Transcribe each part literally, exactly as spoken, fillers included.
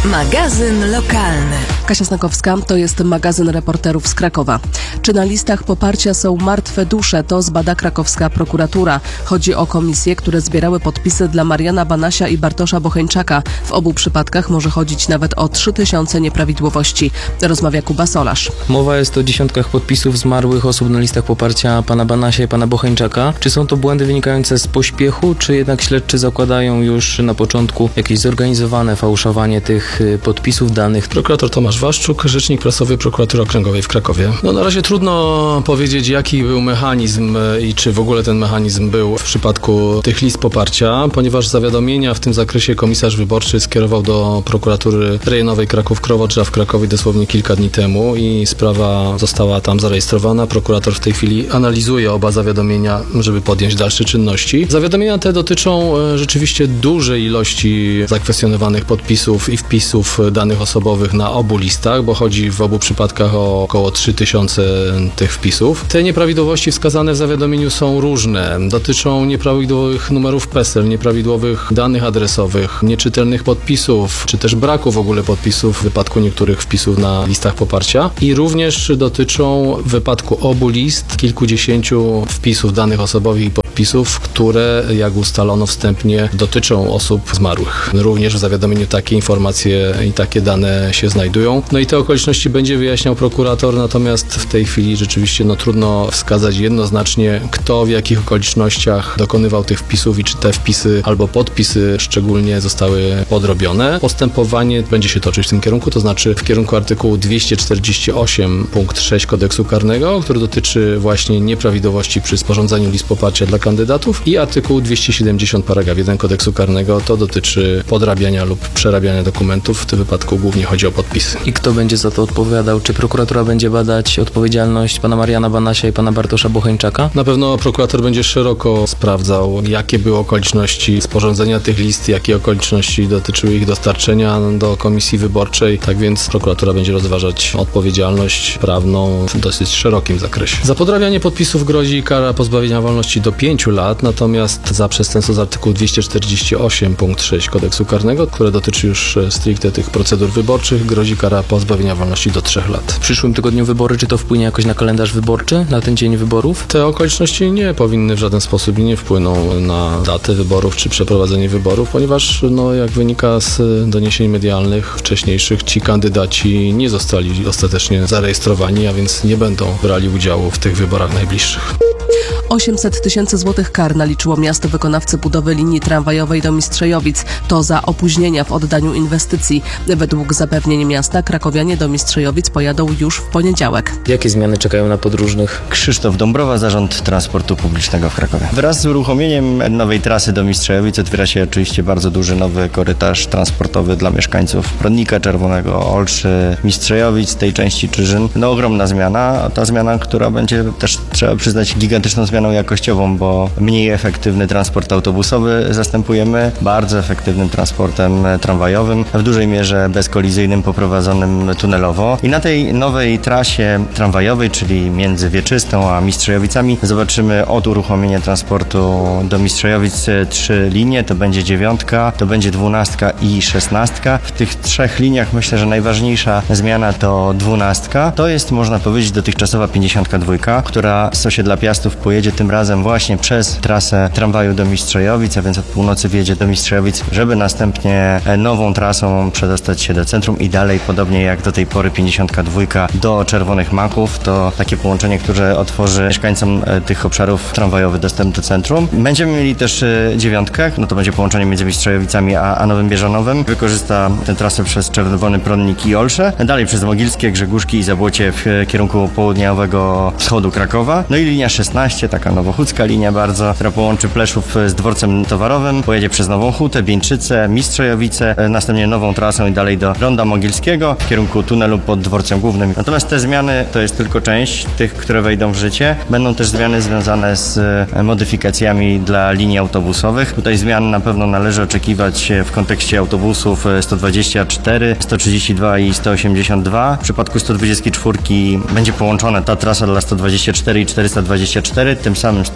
Magazyn lokalny. Kasia Snakowska, to jest magazyn reporterów z Krakowa. Czy na listach poparcia są martwe dusze? To zbada krakowska prokuratura. Chodzi o komisje, które zbierały podpisy dla Mariana Banasia i Bartosza Bocheńczaka. W obu przypadkach może chodzić nawet o trzy tysiące nieprawidłowości. Rozmawia Kuba Solarz. Mowa jest o dziesiątkach podpisów zmarłych osób na listach poparcia pana Banasia i pana Bocheńczaka. Czy są to błędy wynikające z pośpiechu, czy jednak śledczy zakładają już na początku jakieś zorganizowane fałszowanie tych podpisów danych? Prokurator Tomasz Waszczuk, rzecznik prasowy Prokuratury Okręgowej w Krakowie. No na razie trudno powiedzieć, jaki był mechanizm i czy w ogóle ten mechanizm był w przypadku tych list poparcia, ponieważ zawiadomienia w tym zakresie komisarz wyborczy skierował do Prokuratury Rejonowej Kraków-Krowodrza w Krakowie dosłownie kilka dni temu i sprawa została tam zarejestrowana. Prokurator w tej chwili analizuje oba zawiadomienia, żeby podjąć dalsze czynności. Zawiadomienia te dotyczą rzeczywiście dużej ilości zakwestionowanych podpisów i wpisów danych osobowych na obu listach, bo chodzi w obu przypadkach o około trzy tysiące tych wpisów. Te nieprawidłowości wskazane w zawiadomieniu są różne. Dotyczą nieprawidłowych numerów PESEL, nieprawidłowych danych adresowych, nieczytelnych podpisów, czy też braku w ogóle podpisów w wypadku niektórych wpisów na listach poparcia i również dotyczą w wypadku obu list kilkudziesięciu wpisów danych osobowych i podpisów, które, jak ustalono wstępnie, dotyczą osób zmarłych. Również w zawiadomieniu takie informacje i takie dane się znajdują. No i te okoliczności będzie wyjaśniał prokurator, natomiast w tej chwili rzeczywiście no, trudno wskazać jednoznacznie, kto w jakich okolicznościach dokonywał tych wpisów i czy te wpisy albo podpisy szczególnie zostały podrobione. Postępowanie będzie się toczyć w tym kierunku, to znaczy w kierunku artykułu dwieście czterdzieści osiem punkt sześć Kodeksu Karnego, który dotyczy właśnie nieprawidłowości przy sporządzaniu list poparcia dla kandydatów, i artykuł dwieście siedemdziesiąt paragraf jeden Kodeksu Karnego, to dotyczy podrabiania lub przerabiania dokumentów. W tym wypadku głównie chodzi o podpisy. I kto będzie za to odpowiadał? Czy prokuratura będzie badać odpowiedzialność pana Mariana Banasia i pana Bartosza Bocheńczaka? Na pewno prokurator będzie szeroko sprawdzał, jakie były okoliczności sporządzenia tych list, jakie okoliczności dotyczyły ich dostarczenia do komisji wyborczej. Tak więc prokuratura będzie rozważać odpowiedzialność prawną w dosyć szerokim zakresie. Za podrabianie podpisów grozi kara pozbawienia wolności do pięciu lat, natomiast za przestępstwo z artykułu dwieście czterdzieści osiem punkt sześć Kodeksu Karnego, które dotyczy już stricte tych procedur wyborczych, grozi kara pozbawienia wolności do trzech lat. W przyszłym tygodniu wybory, czy to wpłynie jakoś na kalendarz wyborczy, na ten dzień wyborów? Te okoliczności nie powinny w żaden sposób i nie wpłyną na datę wyborów czy przeprowadzenie wyborów, ponieważ no, jak wynika z doniesień medialnych wcześniejszych, ci kandydaci nie zostali ostatecznie zarejestrowani, a więc nie będą brali udziału w tych wyborach najbliższych. osiemset tysięcy złotych kar naliczyło miasto wykonawcy budowy linii tramwajowej do Mistrzejowic. To za opóźnienia w oddaniu inwestycji. Według zapewnień miasta krakowianie do Mistrzejowic pojadą już w poniedziałek. Jakie zmiany czekają na podróżnych? Krzysztof Dąbrowa, Zarząd Transportu Publicznego w Krakowie. Wraz z uruchomieniem nowej trasy do Mistrzejowic otwiera się oczywiście bardzo duży nowy korytarz transportowy dla mieszkańców Brodnika Czerwonego, Olszy, Mistrzejowic, tej części Czyżyn. No ogromna zmiana, ta zmiana, która będzie też, trzeba przyznać, gigantyczną zmianą jakościową, bo mniej efektywny transport autobusowy zastępujemy bardzo efektywnym transportem tramwajowym, w dużej mierze bezkolizyjnym, poprowadzonym tunelowo. I na tej nowej trasie tramwajowej, czyli między Wieczystą a Mistrzejowicami, zobaczymy od uruchomienia transportu do Mistrzejowic trzy linie. To będzie dziewiątka, to będzie dwunastka i szesnastka. W tych trzech liniach myślę, że najważniejsza zmiana to dwunastka. To jest, można powiedzieć, dotychczasowa pięćdziesiątka dwa, która z osiedla Piastów pojedzie tym razem właśnie przez trasę tramwaju do Mistrzejowic, a więc od północy wjedzie do Mistrzejowic, żeby następnie nową trasą przedostać się do centrum i dalej, podobnie jak do tej pory pięćdziesiątka dwa do Czerwonych Maków. To takie połączenie, które otworzy mieszkańcom tych obszarów tramwajowy dostęp do centrum. Będziemy mieli też dziewiątkę, no to będzie połączenie między Mistrzejowicami a, a Nowym Bieżanowem. Wykorzysta tę trasę przez Czerwony Pronnik i Olsze, dalej przez Mogilskie, Grzegórzki i Zabłocie w kierunku południowego wschodu Krakowa. No i linia szesnaście, taka nowochódzka linia bardzo, która połączy Pleszów z dworcem towarowym, pojedzie przez Nową Hutę, Bieńczyce, Mistrzejowice, następnie nową trasą i dalej do Ronda Mogilskiego w kierunku tunelu pod dworcem głównym. Natomiast te zmiany to jest tylko część tych, które wejdą w życie. Będą też zmiany związane z modyfikacjami dla linii autobusowych. Tutaj zmian na pewno należy oczekiwać w kontekście autobusów sto dwadzieścia cztery, sto trzydzieści dwa i sto osiemdziesiąt dwa. W przypadku sto dwadzieścia cztery będzie połączona ta trasa dla sto dwadzieścia cztery i czterysta dwadzieścia cztery, tym samym czterysta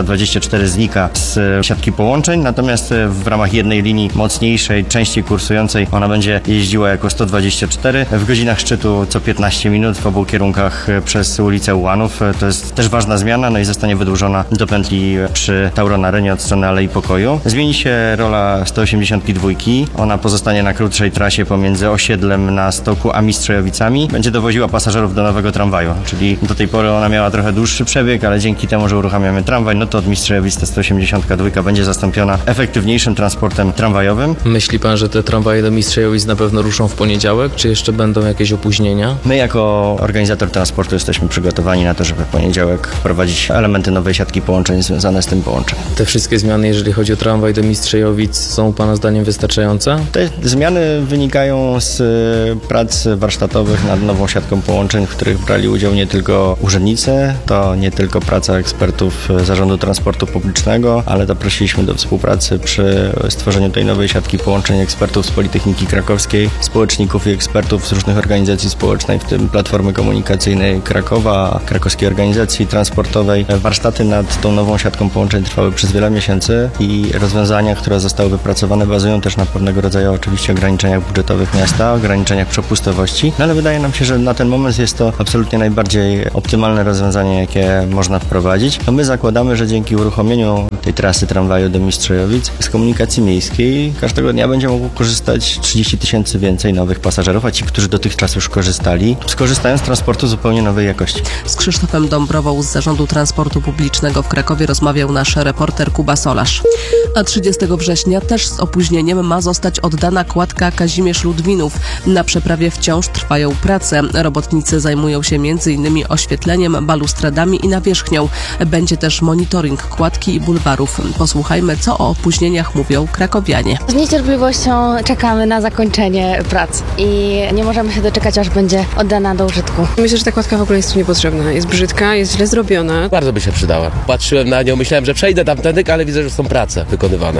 dwadzieścia cztery znika z siatki połączeń, natomiast w ramach jednej linii mocniejszej, częściej kursującej ona będzie jeździła jako sto dwadzieścia cztery w godzinach szczytu co piętnaście minut w obu kierunkach przez ulicę Ułanów. To jest też ważna zmiana, no i zostanie wydłużona do pętli przy Tauron-Arenie od strony Alei Pokoju. Zmieni się rola sto osiemdziesiąt dwa. Ona pozostanie na krótszej trasie pomiędzy osiedlem na Stoku a Mistrzejowicami. Będzie dowoziła pasażerów do nowego tramwaju, czyli do tej pory ona miała trochę dłuższy przebieg, ale dzięki temu, że uruchamiamy tramwaj, no to od Mistrzejowic ta sto osiemdziesiąt dwa będzie zastąpiona efektywniejszym transportem tramwajowym. Myśli pan, że te tramwaje do Mistrzejowic na pewno ruszą w poniedziałek, czy jeszcze będą jakieś opóźnienia? My jako organizator transportu jesteśmy przygotowani na to, żeby w poniedziałek wprowadzić elementy nowej siatki połączeń związane z tym połączeniem. Te wszystkie zmiany, jeżeli chodzi o tramwaj do Mistrzejowic, są pana zdaniem wystarczające? Te zmiany wynikają z prac warsztatowych nad nową siatką połączeń, w których brali udział nie tylko urzędnicy, to nie tylko praca ekspertów Zarządu Transportu Publicznego, ale zaprosiliśmy do współpracy przy stworzeniu tej nowej siatki połączeń ekspertów z Politechniki Krakowskiej, społeczników i ekspertów z różnych organizacji społecznych, w tym Platformy Komunikacyjnej Krakowa, Krakowskiej Organizacji Transportowej. Warsztaty nad tą nową siatką połączeń trwały przez wiele miesięcy i rozwiązania, które zostały wypracowane, bazują też na pewnego rodzaju oczywiście ograniczeniach budżetowych miasta, ograniczeniach przepustowości, no ale wydaje nam się, że na ten moment jest to absolutnie najbardziej optymalne rozwiązanie, jakie można wprowadzić. No my zakładamy, że dzięki uruchomieniu tej trasy tramwaju do Mistrzejowic z komunikacji miejskiej każdego dnia będzie mogło korzystać trzydzieści tysięcy więcej nowych pasażerów, a ci, którzy dotychczas już korzystali, skorzystają z transportu zupełnie nowej jakości. Z Krzysztofem Dąbrową z Zarządu Transportu Publicznego w Krakowie rozmawiał nasz reporter Kuba Solarz. A trzydziestego września też z opóźnieniem ma zostać oddana kładka Kazimierz-Ludwinów. Na przeprawie wciąż trwają prace. Robotnicy zajmują się między innymi oświetleniem, balustradami i nawierzchnią. Będzie też monitoring kładki i bulwarów. Posłuchajmy, co o opóźnieniach mówią krakowianie. Z niecierpliwością czekamy na zakończenie prac i nie możemy się doczekać, aż będzie oddana do użytku. Myślę, że ta kładka w ogóle jest tu niepotrzebna. Jest brzydka, jest źle zrobiona. Bardzo by się przydała. Patrzyłem na nią, myślałem, że przejdę tamtędy, ale widzę, że są prace wykonywane.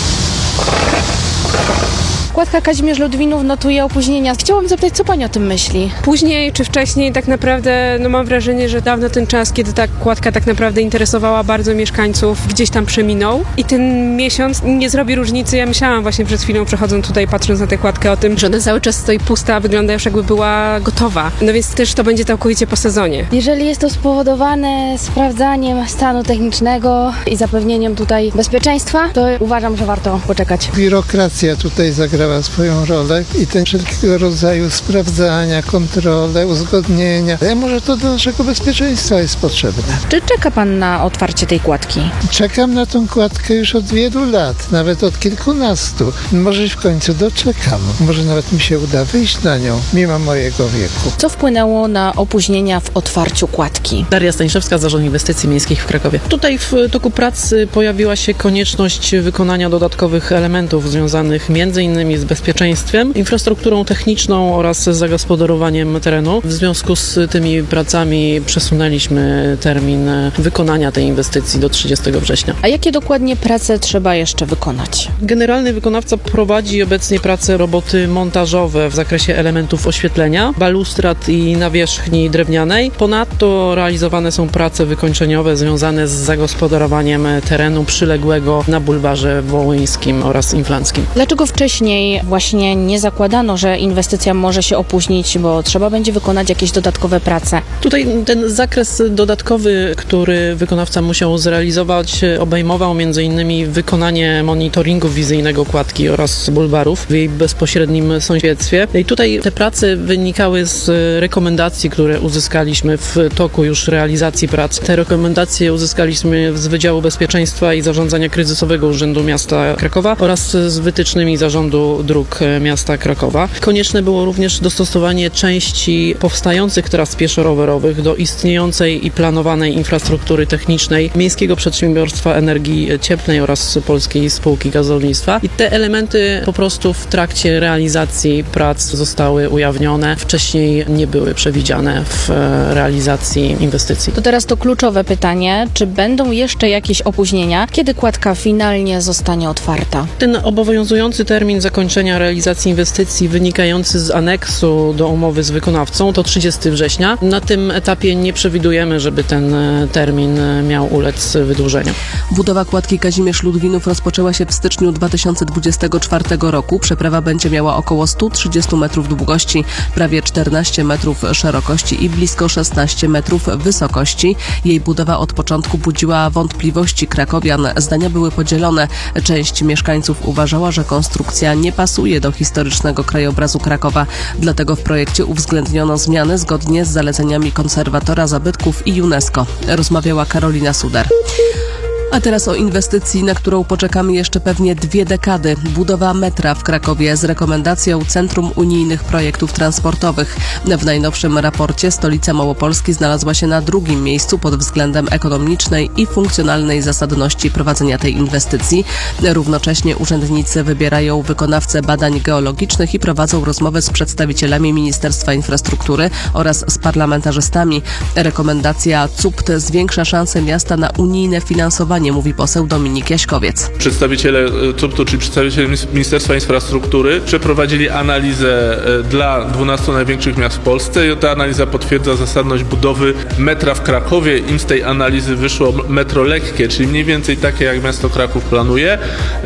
Kładka Kazimierz-Ludwinów notuje opóźnienia. Chciałam zapytać, co pani o tym myśli? Później czy wcześniej tak naprawdę, no mam wrażenie, że dawno ten czas, kiedy ta kładka tak naprawdę interesowała bardzo mieszkańców, gdzieś tam przeminął i ten miesiąc nie zrobi różnicy. Ja myślałam właśnie przed chwilą, przechodząc tutaj, patrząc na tę kładkę, o tym, że ona cały czas stoi pusta, wygląda już jakby była gotowa. No więc też to będzie całkowicie po sezonie. Jeżeli jest to spowodowane sprawdzaniem stanu technicznego i zapewnieniem tutaj bezpieczeństwa, to uważam, że warto poczekać. Biurokracja tutaj zagrała swoją rolę i ten wszelkiego rodzaju sprawdzania, kontrole, uzgodnienia. Ja może to do naszego bezpieczeństwa jest potrzebne. Czy czeka pan na otwarcie tej kładki? Czekam na tą kładkę już od wielu lat, nawet od kilkunastu. Może w końcu doczekam. Może nawet mi się uda wyjść na nią, mimo mojego wieku. Co wpłynęło na opóźnienia w otwarciu kładki? Daria Staniszewska, Zarząd Inwestycji Miejskich w Krakowie. Tutaj w toku pracy pojawiła się konieczność wykonania dodatkowych elementów związanych między innymi z bezpieczeństwem, infrastrukturą techniczną oraz zagospodarowaniem terenu. W związku z tymi pracami przesunęliśmy termin wykonania tej inwestycji do trzydziestego września. A jakie dokładnie prace trzeba jeszcze wykonać? Generalny wykonawca prowadzi obecnie prace roboty montażowe w zakresie elementów oświetlenia, balustrad i nawierzchni drewnianej. Ponadto realizowane są prace wykończeniowe związane z zagospodarowaniem terenu przyległego na bulwarze wołyńskim oraz inflanckim. Dlaczego wcześniej właśnie nie zakładano, że inwestycja może się opóźnić, bo trzeba będzie wykonać jakieś dodatkowe prace? Tutaj ten zakres dodatkowy, który wykonawca musiał zrealizować, obejmował między innymi wykonanie monitoringu wizyjnego kładki oraz bulwarów w jej bezpośrednim sąsiedztwie. I tutaj te prace wynikały z rekomendacji, które uzyskaliśmy w toku już realizacji prac. Te rekomendacje uzyskaliśmy z Wydziału Bezpieczeństwa i Zarządzania Kryzysowego Urzędu Miasta Krakowa oraz z wytycznymi Zarządu Dróg Miasta Krakowa. Konieczne było również dostosowanie części powstających tras pieszo-rowerowych do istniejącej i planowanej infrastruktury technicznej Miejskiego Przedsiębiorstwa Energii Cieplnej oraz Polskiej Spółki Gazownictwa. I te elementy po prostu w trakcie realizacji prac zostały ujawnione. Wcześniej nie były przewidziane w realizacji inwestycji. To teraz to kluczowe pytanie, czy będą jeszcze jakieś opóźnienia, kiedy kładka finalnie zostanie otwarta? Ten obowiązujący termin zakończenia zakończenia realizacji inwestycji wynikający z aneksu do umowy z wykonawcą to trzydziestego września. Na tym etapie nie przewidujemy, żeby ten termin miał ulec wydłużeniu. Budowa kładki Kazimierz-Ludwinów rozpoczęła się w styczniu dwa tysiące dwudziestego czwartego roku. Przeprawa będzie miała około sto trzydzieści metrów długości, prawie czternaście metrów szerokości i blisko szesnaście metrów wysokości. Jej budowa od początku budziła wątpliwości krakowian. Zdania były podzielone. Część mieszkańców uważała, że konstrukcja nie pasuje do historycznego krajobrazu Krakowa. Dlatego w projekcie uwzględniono zmiany zgodnie z zaleceniami konserwatora zabytków i UNESCO. Rozmawiała Karolina Suder. A teraz o inwestycji, na którą poczekamy jeszcze pewnie dwie dekady. Budowa metra w Krakowie z rekomendacją Centrum Unijnych Projektów Transportowych. W najnowszym raporcie stolica Małopolski znalazła się na drugim miejscu pod względem ekonomicznej i funkcjonalnej zasadności prowadzenia tej inwestycji. Równocześnie urzędnicy wybierają wykonawcę badań geologicznych i prowadzą rozmowy z przedstawicielami Ministerstwa Infrastruktury oraz z parlamentarzystami. Rekomendacja C U P T zwiększa szanse miasta na unijne finansowanie, mówi poseł Dominik Jaśkowiec. Przedstawiciele C U P T-u, czyli przedstawiciele Ministerstwa Infrastruktury, przeprowadzili analizę dla dwunastu największych miast w Polsce i ta analiza potwierdza zasadność budowy metra w Krakowie. Im z tej analizy wyszło metro lekkie, czyli mniej więcej takie, jak miasto Kraków planuje.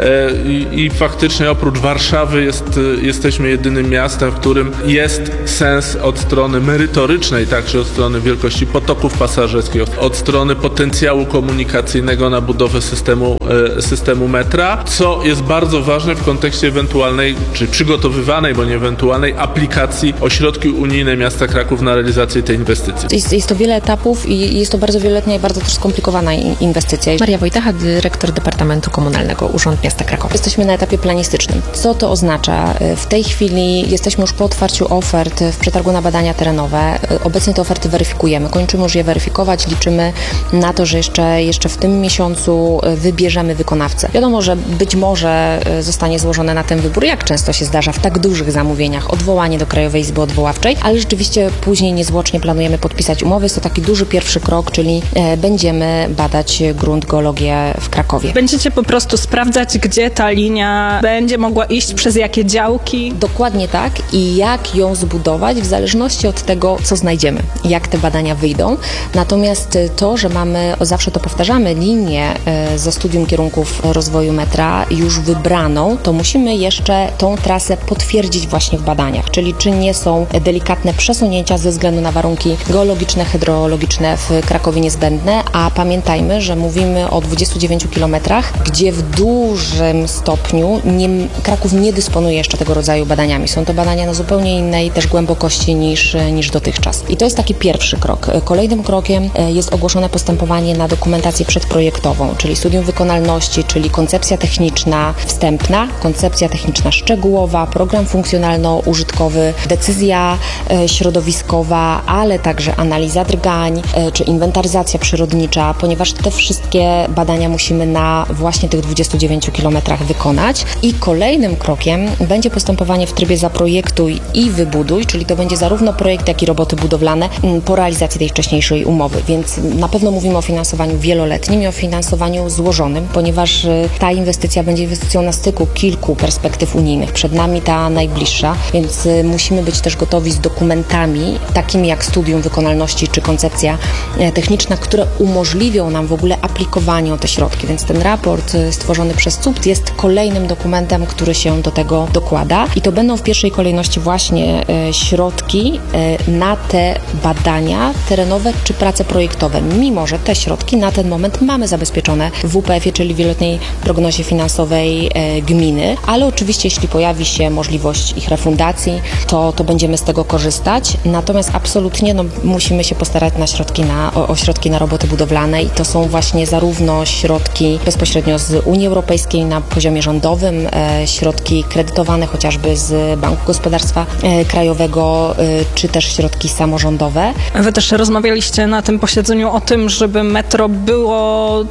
I, i faktycznie oprócz Warszawy jest, jesteśmy jedynym miastem, w którym jest sens od strony merytorycznej, także od strony wielkości potoków pasażerskich, od strony potencjału komunikacyjnego na budowę systemu, systemu metra, co jest bardzo ważne w kontekście ewentualnej, czy przygotowywanej, bo nie ewentualnej, aplikacji o środki unijne miasta Kraków na realizację tej inwestycji. Jest, jest to wiele etapów i jest to bardzo wieloletnia i bardzo też skomplikowana inwestycja. Maria Wojtacha, dyrektor Departamentu Komunalnego Urząd Miasta Krakowa. Jesteśmy na etapie planistycznym. Co to oznacza? W tej chwili jesteśmy już po otwarciu ofert w przetargu na badania terenowe. Obecnie te oferty weryfikujemy. Kończymy już je weryfikować. Liczymy na to, że jeszcze, jeszcze w tym miesiącu wybierzemy wykonawcę. Wiadomo, że być może zostanie złożone na ten wybór, jak często się zdarza w tak dużych zamówieniach, odwołanie do Krajowej Izby Odwoławczej, ale rzeczywiście później niezwłocznie planujemy podpisać umowę. Jest to taki duży pierwszy krok, czyli będziemy badać grunt, geologię w Krakowie. Będziecie po prostu sprawdzać, gdzie ta linia będzie mogła iść, przez jakie działki? Dokładnie tak i jak ją zbudować w zależności od tego, co znajdziemy, jak te badania wyjdą. Natomiast to, że mamy, zawsze to powtarzamy, linię ze studium kierunków rozwoju metra już wybraną, to musimy jeszcze tą trasę potwierdzić właśnie w badaniach, czyli czy nie są delikatne przesunięcia ze względu na warunki geologiczne, hydrologiczne w Krakowie niezbędne, a pamiętajmy, że mówimy o dwudziestu dziewięciu kilometrach, gdzie w dużym stopniu nie, Kraków nie dysponuje jeszcze tego rodzaju badaniami. Są to badania na zupełnie innej też głębokości niż, niż dotychczas. I to jest taki pierwszy krok. Kolejnym krokiem jest ogłoszone postępowanie na dokumentację przedprojektową, czyli studium wykonalności, czyli koncepcja techniczna wstępna, koncepcja techniczna szczegółowa, program funkcjonalno-użytkowy, decyzja środowiskowa, ale także analiza drgań, czy inwentaryzacja przyrodnicza, ponieważ te wszystkie badania musimy na właśnie tych dwudziestu dziewięciu kilometrach wykonać. I kolejnym krokiem będzie postępowanie w trybie zaprojektuj i wybuduj, czyli to będzie zarówno projekt, jak i roboty budowlane po realizacji tej wcześniejszej umowy. Więc na pewno mówimy o finansowaniu wieloletnim i o finansowaniu złożonym, ponieważ ta inwestycja będzie inwestycją na styku kilku perspektyw unijnych. Przed nami ta najbliższa, więc musimy być też gotowi z dokumentami, takimi jak studium wykonalności czy koncepcja techniczna, które umożliwią nam w ogóle aplikowanie o te środki. Więc ten raport stworzony przez C U P T jest kolejnym dokumentem, który się do tego dokłada i to będą w pierwszej kolejności właśnie środki na te badania terenowe czy prace projektowe, mimo że te środki na ten moment mamy zabezpieczone w W P F-ie, czyli w wieloletniej prognozie finansowej gminy, ale oczywiście jeśli pojawi się możliwość ich refundacji, to, to będziemy z tego korzystać, natomiast absolutnie no, musimy się postarać na środki na, o, o środki na roboty budowlane i to są właśnie zarówno środki bezpośrednio z Unii Europejskiej na poziomie rządowym, e, środki kredytowane chociażby z Banku Gospodarstwa e, Krajowego, e, czy też środki samorządowe. Wy też rozmawialiście na tym posiedzeniu o tym, żeby metro było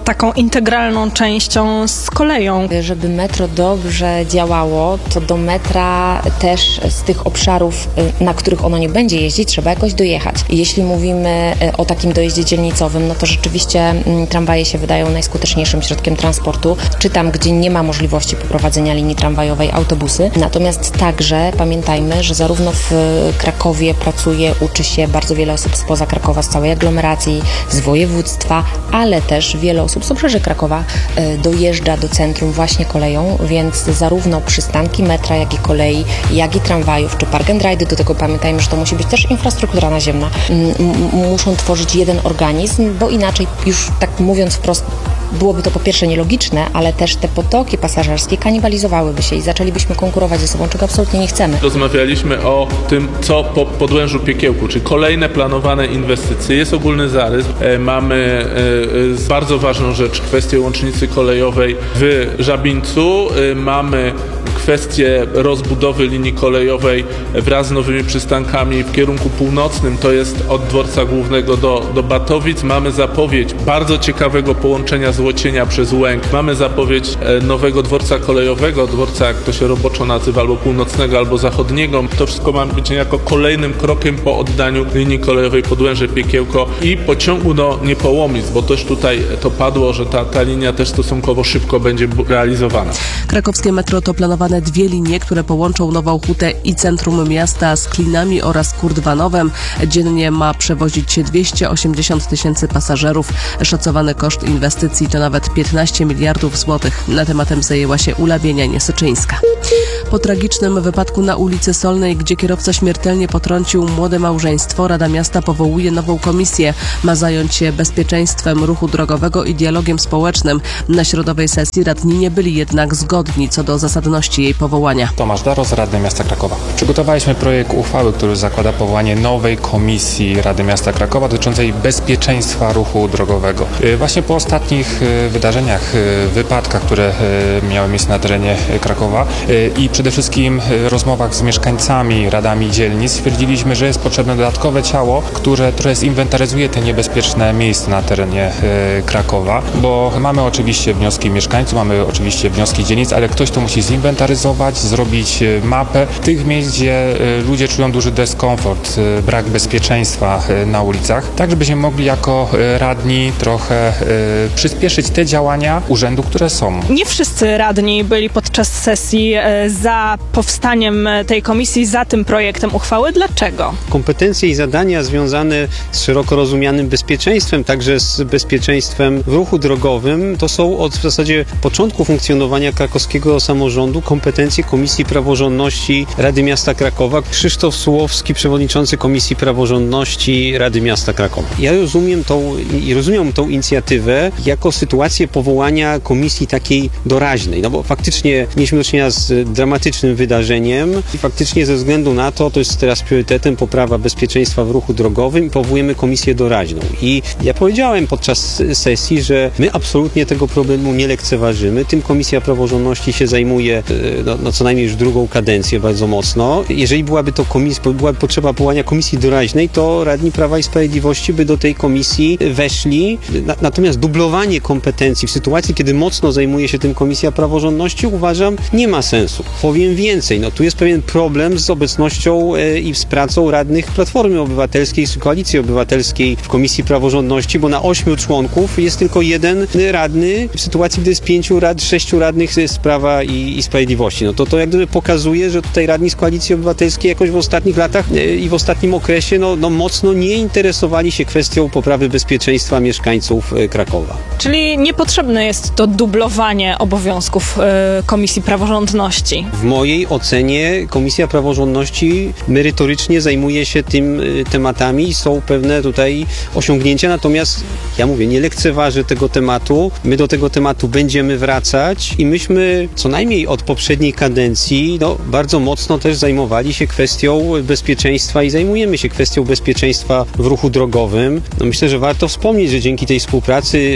taką integralną częścią z koleją. Żeby metro dobrze działało, to do metra też z tych obszarów, na których ono nie będzie jeździć, trzeba jakoś dojechać. Jeśli mówimy o takim dojeździe dzielnicowym, no to rzeczywiście tramwaje się wydają najskuteczniejszym środkiem transportu, czy tam, gdzie nie ma możliwości poprowadzenia linii tramwajowej, autobusy. Natomiast także pamiętajmy, że zarówno w Krakowie pracuje, uczy się bardzo wiele osób spoza Krakowa, z całej aglomeracji, z województwa, ale też wiele osób z obrzeży Krakowa dojeżdża do centrum właśnie koleją, więc zarówno przystanki metra, jak i kolei, jak i tramwajów, czy park and ride, do tego pamiętajmy, że to musi być też infrastruktura naziemna, m- muszą tworzyć jeden organizm, bo inaczej, już tak mówiąc wprost, byłoby to po pierwsze nielogiczne, ale też te potoki pasażerskie kanibalizowałyby się i zaczęlibyśmy konkurować ze sobą, czego absolutnie nie chcemy. Rozmawialiśmy o tym, co po Podłężu Piekiełku, czy kolejne planowane inwestycje. Jest ogólny zarys. E, mamy e, bardzo ważną rzecz, kwestię łącznicy kolejowej w Żabińcu. E, mamy kwestię rozbudowy linii kolejowej wraz z nowymi przystankami w kierunku północnym, to jest od dworca głównego do, do Batowic. Mamy zapowiedź bardzo ciekawego połączenia Złocienia przez Łęk. Mamy zapowiedź nowego dworca kolejowego, dworca, jak to się roboczo nazywa, albo północnego, albo zachodniego. To wszystko ma być niejako kolejnym krokiem po oddaniu linii kolejowej Podłęże-Piekiełko i pociągu do Niepołomic, bo też tutaj to padło, że ta, ta linia też stosunkowo szybko będzie realizowana. Krakowskie metro to planowane dwie linie, które połączą Nową Hutę i centrum miasta z Klinami oraz Kurdwanowem. Dziennie ma przewozić dwieście osiemdziesiąt tysięcy pasażerów. Szacowany koszt inwestycji to nawet piętnaście miliardów złotych. Na tematem zajęła się Ula Bienianie-Syczyńska. Po tragicznym wypadku na ulicy Solnej, gdzie kierowca śmiertelnie potrącił młode małżeństwo, Rada Miasta powołuje nową komisję. Ma zająć się bezpieczeństwem ruchu drogowego i dialogiem społecznym. Na środowej sesji radni nie byli jednak zgodni co do zasadności jej powołania. Tomasz Daros, Radny Miasta Krakowa. Przygotowaliśmy projekt uchwały, który zakłada powołanie nowej komisji Rady Miasta Krakowa dotyczącej bezpieczeństwa ruchu drogowego. Właśnie po ostatnich wydarzeniach, wypadkach, które miały miejsce na terenie Krakowa i przede wszystkim rozmowach z mieszkańcami, radami dzielnic stwierdziliśmy, że jest potrzebne dodatkowe ciało, które, które zinwentaryzuje te niebezpieczne miejsca na terenie Krakowa, bo mamy oczywiście wnioski mieszkańców, mamy oczywiście wnioski dzielnic, ale ktoś to musi zinwentaryzować, zrobić mapę tych miejsc, gdzie ludzie czują duży dyskomfort, brak bezpieczeństwa na ulicach, tak żebyśmy mogli jako radni trochę przyspieszyć te działania urzędu, które są. Nie wszyscy radni byli podczas sesji za powstaniem tej komisji, za tym projektem uchwały. Dlaczego? Kompetencje i zadania związane z szeroko rozumianym bezpieczeństwem, także z bezpieczeństwem w ruchu drogowym, to są od w zasadzie początku funkcjonowania krakowskiego samorządu kompetencje Komisji Praworządności Rady Miasta Krakowa. Krzysztof Sułowski, przewodniczący Komisji Praworządności Rady Miasta Krakowa. Ja rozumiem tą, i rozumiem tą inicjatywę jako sytuację powołania komisji takiej doraźnej, no bo faktycznie mieliśmy do czynienia z dramatycznym wydarzeniem i faktycznie ze względu na to, to jest teraz priorytetem poprawa bezpieczeństwa w ruchu drogowym i powołujemy komisję doraźną. I ja powiedziałem podczas sesji, że my absolutnie tego problemu nie lekceważymy. Tym Komisja Praworządności się zajmuje no, no co najmniej już drugą kadencję bardzo mocno. Jeżeli byłaby to komisja, byłaby potrzeba powołania komisji doraźnej, to radni Prawa i Sprawiedliwości by do tej komisji weszli. Na, natomiast dublowanie kompetencji w sytuacji, kiedy mocno zajmuje się tym Komisja Praworządności, uważam, nie ma sensu. Powiem więcej, no tu jest pewien problem z obecnością e, i z pracą radnych Platformy Obywatelskiej, z Koalicji Obywatelskiej w Komisji Praworządności, bo na ośmiu członków jest tylko jeden radny w sytuacji, gdy jest pięciu rad, sześciu radnych z Prawa i, i Sprawiedliwości. No to to jak gdyby pokazuje, że tutaj radni z Koalicji Obywatelskiej jakoś w ostatnich latach e, i w ostatnim okresie no, no mocno nie interesowali się kwestią poprawy bezpieczeństwa mieszkańców e, Krakowa. Czyli niepotrzebne jest to dublowanie obowiązków e, Komisji Praworządności. W mojej ocenie Komisja Praworządności merytorycznie zajmuje się tym y, tematami i są pewne tutaj osiągnięcia, natomiast ja mówię, nie lekceważę tego tematu, my do tego tematu będziemy wracać i myśmy co najmniej od poprzedniej kadencji no, bardzo mocno też zajmowali się kwestią bezpieczeństwa i zajmujemy się kwestią bezpieczeństwa w ruchu drogowym. No, myślę, że warto wspomnieć, że dzięki tej współpracy samorządu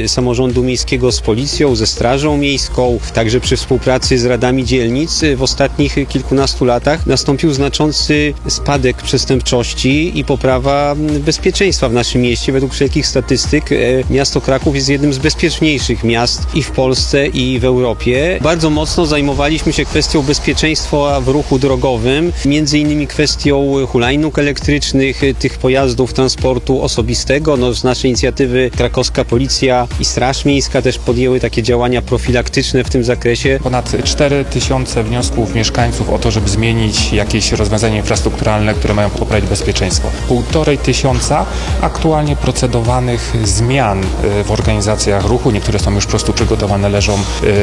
Urzędu Miejskiego z Policją, ze Strażą Miejską, także przy współpracy z radami dzielnic w ostatnich kilkunastu latach nastąpił znaczący spadek przestępczości i poprawa bezpieczeństwa w naszym mieście. Według wszelkich statystyk miasto Kraków jest jednym z bezpieczniejszych miast i w Polsce, i w Europie. Bardzo mocno zajmowaliśmy się kwestią bezpieczeństwa w ruchu drogowym, między innymi kwestią hulajnóg elektrycznych, tych pojazdów transportu osobistego. No, z naszej inicjatywy krakowska Policja i Straż Miejska też podjęły takie działania profilaktyczne w tym zakresie. Ponad cztery tysiące wniosków mieszkańców o to, żeby zmienić jakieś rozwiązania infrastrukturalne, które mają poprawić bezpieczeństwo. Półtorej tysiąca aktualnie procedowanych zmian w organizacjach ruchu. Niektóre są już po prostu przygotowane, leżą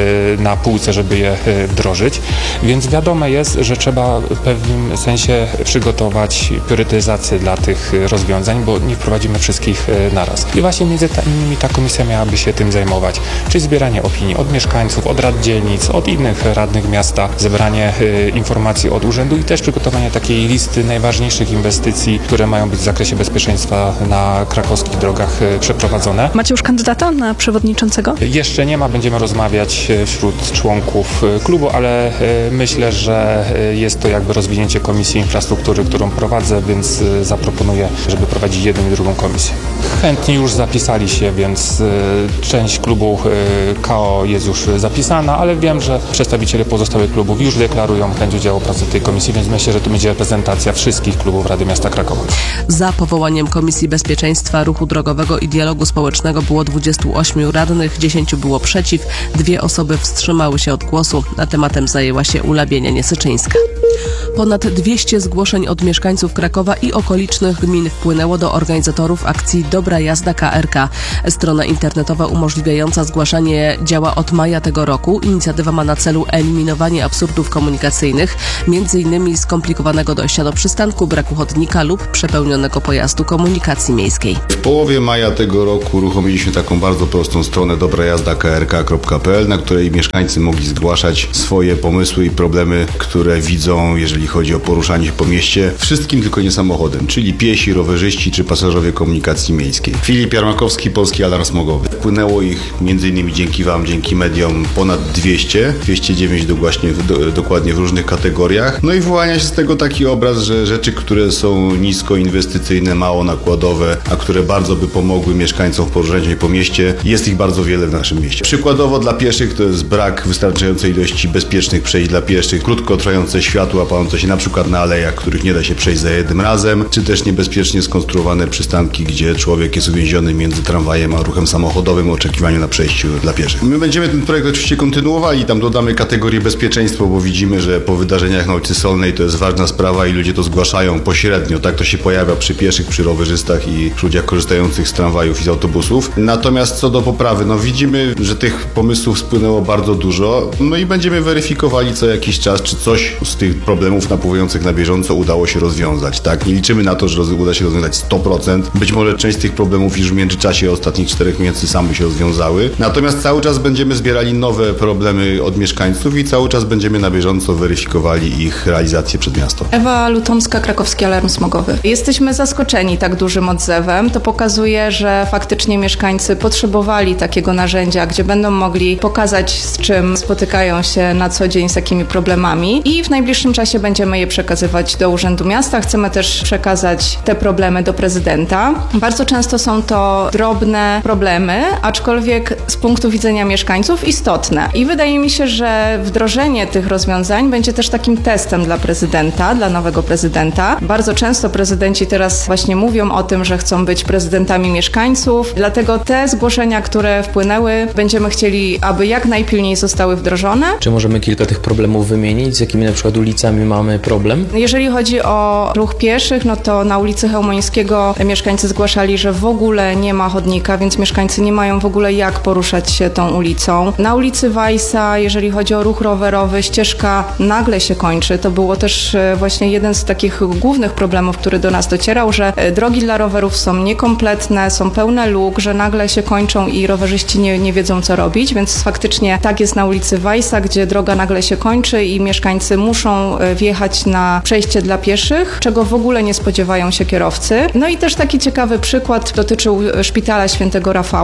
na półce, żeby je wdrożyć. Więc wiadome jest, że trzeba w pewnym sensie przygotować priorytetyzację dla tych rozwiązań, bo nie wprowadzimy wszystkich naraz. I właśnie między innymi ta komisja miałaby się tym zajmować, czyli zbieranie opinii od mieszkańców, od rad dzielnic, od innych radnych miasta, zebranie informacji od urzędu i też przygotowanie takiej listy najważniejszych inwestycji, które mają być w zakresie bezpieczeństwa na krakowskich drogach przeprowadzone. Macie już kandydata na przewodniczącego? Jeszcze nie ma, będziemy rozmawiać wśród członków klubu, ale myślę, że jest to jakby rozwinięcie Komisji Infrastruktury, którą prowadzę, więc zaproponuję, żeby prowadzić jedną i drugą komisję. Chętni już zapisali się, więc część klubu K O jest już zapisana, ale wiem, że przedstawiciele pozostałych klubów już deklarują chęć udziału w pracy w tej komisji, więc myślę, że to będzie reprezentacja wszystkich klubów Rady Miasta Krakowa. Za powołaniem Komisji Bezpieczeństwa Ruchu Drogowego i Dialogu Społecznego było dwudziestu ośmiu radnych, dziesięciu było przeciw, dwie osoby wstrzymały się od głosu, a tematem zajęła się Ula Bienianie-Syczyńska. Ponad dwieście zgłoszeń od mieszkańców Krakowa i okolicznych gmin wpłynęło do organizatorów akcji Dobra Jazda K R K. Strona internetowa umożliwiająca zgłaszanie działa od maja tego roku. Inicjatywa ma na celu eliminowanie absurdów komunikacyjnych, między innymi skomplikowanego dojścia do przystanku, braku chodnika lub przepełnionego pojazdu komunikacji miejskiej. W połowie maja tego roku uruchomiliśmy taką bardzo prostą stronę dobra jazda k r k kropka p l, na której mieszkańcy mogli zgłaszać swoje pomysły i problemy, które widzą, jeżeli chodzi o poruszanie się po mieście, wszystkim tylko nie samochodem, czyli piesi, rowerzyści czy pasażerowie komunikacji miejskiej. Filip Jarmakowski, Polski Alarm Smogowy. Wpłynęło ich między innymi dzięki Wam, dzięki mediom ponad dwieście, dwieście dziewięć dokładnie, do, dokładnie w różnych kategoriach. No i wyłania się z tego taki obraz, że rzeczy, które są nisko inwestycyjne, mało nakładowe, a które bardzo by pomogły mieszkańcom w poruszaniu się po mieście, jest ich bardzo wiele w naszym mieście. Przykładowo dla pieszych to jest brak wystarczającej ilości bezpiecznych przejść dla pieszych, krótkotrwające światła palące się na przykład na alejach, których nie da się przejść za jednym razem, czy też niebezpiecznie skonstruowane przystanki, gdzie człowiek jest uwięziony między tramwajem a ruchem samochodowym w oczekiwaniu na przejściu dla pieszych. My będziemy ten projekt oczywiście kontynuowali, tam dodamy kategorię bezpieczeństwo, bo widzimy, że po wydarzeniach na ulicy Solnej to jest ważna sprawa i ludzie to zgłaszają pośrednio. Tak to się pojawia przy pieszych, przy rowerzystach i przy ludziach korzystających z tramwajów i z autobusów. Natomiast co do poprawy, no widzimy, że tych pomysłów spłynęło bardzo dużo, no i będziemy weryfikowali co jakiś czas, czy coś z tych problemów napływających na bieżąco udało się rozwiązać, tak? Nie liczymy na to, że uda się rozwiązać sto procent. Być może część z tych problemów już w międzyczasie ostatnich czterech miesięcy same się rozwiązały. Natomiast cały czas będziemy zbierali nowe problemy od mieszkańców i cały czas będziemy na bieżąco weryfikowali ich realizację przed miasto. Ewa Lutomska, Krakowski Alarm Smogowy. Jesteśmy zaskoczeni tak dużym odzewem. To pokazuje, że faktycznie mieszkańcy potrzebowali takiego narzędzia, gdzie będą mogli pokazać, z czym spotykają się na co dzień, z jakimi problemami i w najbliższym czasie będziemy je przekazywać do Urzędu Miasta. Chcemy też przekazać te problemy do prezydenta. Bardzo często są to drobne problemy, aczkolwiek z punktu widzenia mieszkańców istotne. I wydaje mi się, że wdrożenie tych rozwiązań będzie też takim testem dla prezydenta, dla nowego prezydenta. Bardzo często prezydenci teraz właśnie mówią o tym, że chcą być prezydentami mieszkańców, dlatego te zgłoszenia, które wpłynęły, będziemy chcieli, aby jak najpilniej zostały wdrożone. Czy możemy kilka tych problemów wymienić, z jakimi na przykład ulicami mamy problem? Jeżeli chodzi o ruch pieszych, no to na ulicy Chełmońskiego mieszkańcy zgłaszali, że w ogóle nie ma chodnika, więc mieszkańcy nie mają w ogóle jak poruszać się tą ulicą. Na ulicy Weissa, jeżeli chodzi o ruch rowerowy, ścieżka nagle się kończy. To było też właśnie jeden z takich głównych problemów, który do nas docierał, że drogi dla rowerów są niekompletne, są pełne luk, że nagle się kończą i rowerzyści nie, nie wiedzą co robić, więc faktycznie tak jest na ulicy Weissa, gdzie droga nagle się kończy i mieszkańcy muszą wjechać na przejście dla pieszych, czego w ogóle nie spodziewają się kierowcy. No i też taki ciekawy przykład dotyczył Szpitala Świętego Rafała.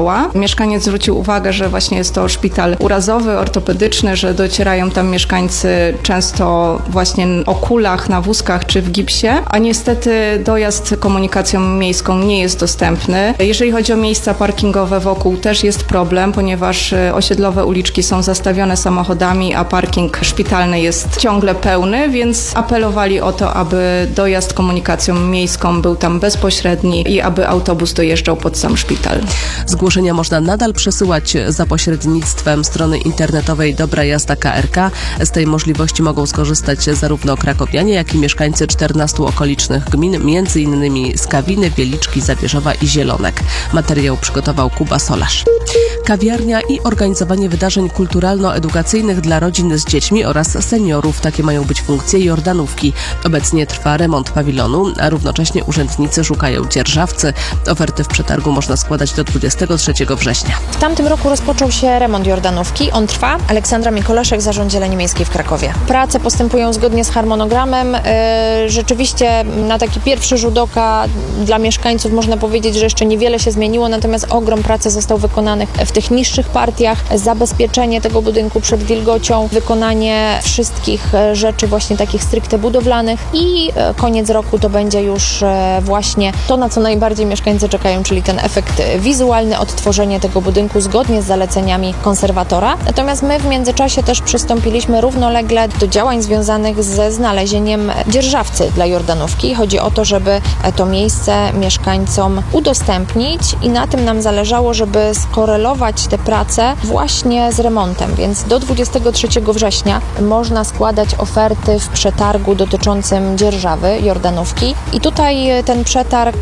mieszkaniec zwrócił uwagę, że właśnie jest to szpital urazowy, ortopedyczny, że docierają tam mieszkańcy często właśnie o kulach, na wózkach czy w gipsie, a niestety dojazd komunikacją miejską nie jest dostępny. Jeżeli chodzi o miejsca parkingowe wokół, też jest problem, ponieważ osiedlowe uliczki są zastawione samochodami, a parking szpitalny jest ciągle pełny, więc apelowali o to, aby dojazd komunikacją miejską był tam bezpośredni i aby autobus dojeżdżał pod sam szpital. Zgłoszenia można nadal przesyłać za pośrednictwem strony internetowej Dobra Jazda K R K. Z tej możliwości mogą skorzystać zarówno krakowianie, jak i mieszkańcy czternastu okolicznych gmin, między innymi Skawiny, Wieliczki, Zabierzowa i Zielonek. Materiał przygotował Kuba Solarz. Kawiarnia i organizowanie wydarzeń kulturalno-edukacyjnych dla rodzin z dziećmi oraz seniorów. Takie mają być funkcje Jordanówki. Obecnie trwa remont pawilonu, a równocześnie urzędnicy szukają dzierżawcy. Oferty w przetargu można składać do dwudziestego trzeciego września. W tamtym roku rozpoczął się remont Jordanówki. On trwa. Aleksandra Mikolaszek, Zarząd Zieleni Miejskiej w Krakowie. Prace postępują zgodnie z harmonogramem. Rzeczywiście na taki pierwszy rzut oka dla mieszkańców można powiedzieć, że jeszcze niewiele się zmieniło, natomiast ogrom pracy został wykonanych w tych niższych partiach. Zabezpieczenie tego budynku przed wilgocią, wykonanie wszystkich rzeczy właśnie takich stricte budowlanych i koniec roku to będzie już właśnie to, na co najbardziej mieszkańcy czekają, czyli ten efekt wizualny, odtworzenie tego budynku zgodnie z zaleceniami konserwatora. Natomiast my w międzyczasie też przystąpiliśmy równolegle do działań związanych ze znalezieniem dzierżawcy dla Jordanówki. Chodzi o to, żeby to miejsce mieszkańcom udostępnić i na tym nam zależało, żeby skorelować te prace właśnie z remontem, więc do dwudziestego trzeciego września można składać oferty w przetargu dotyczącym dzierżawy Jordanówki i tutaj ten przetarg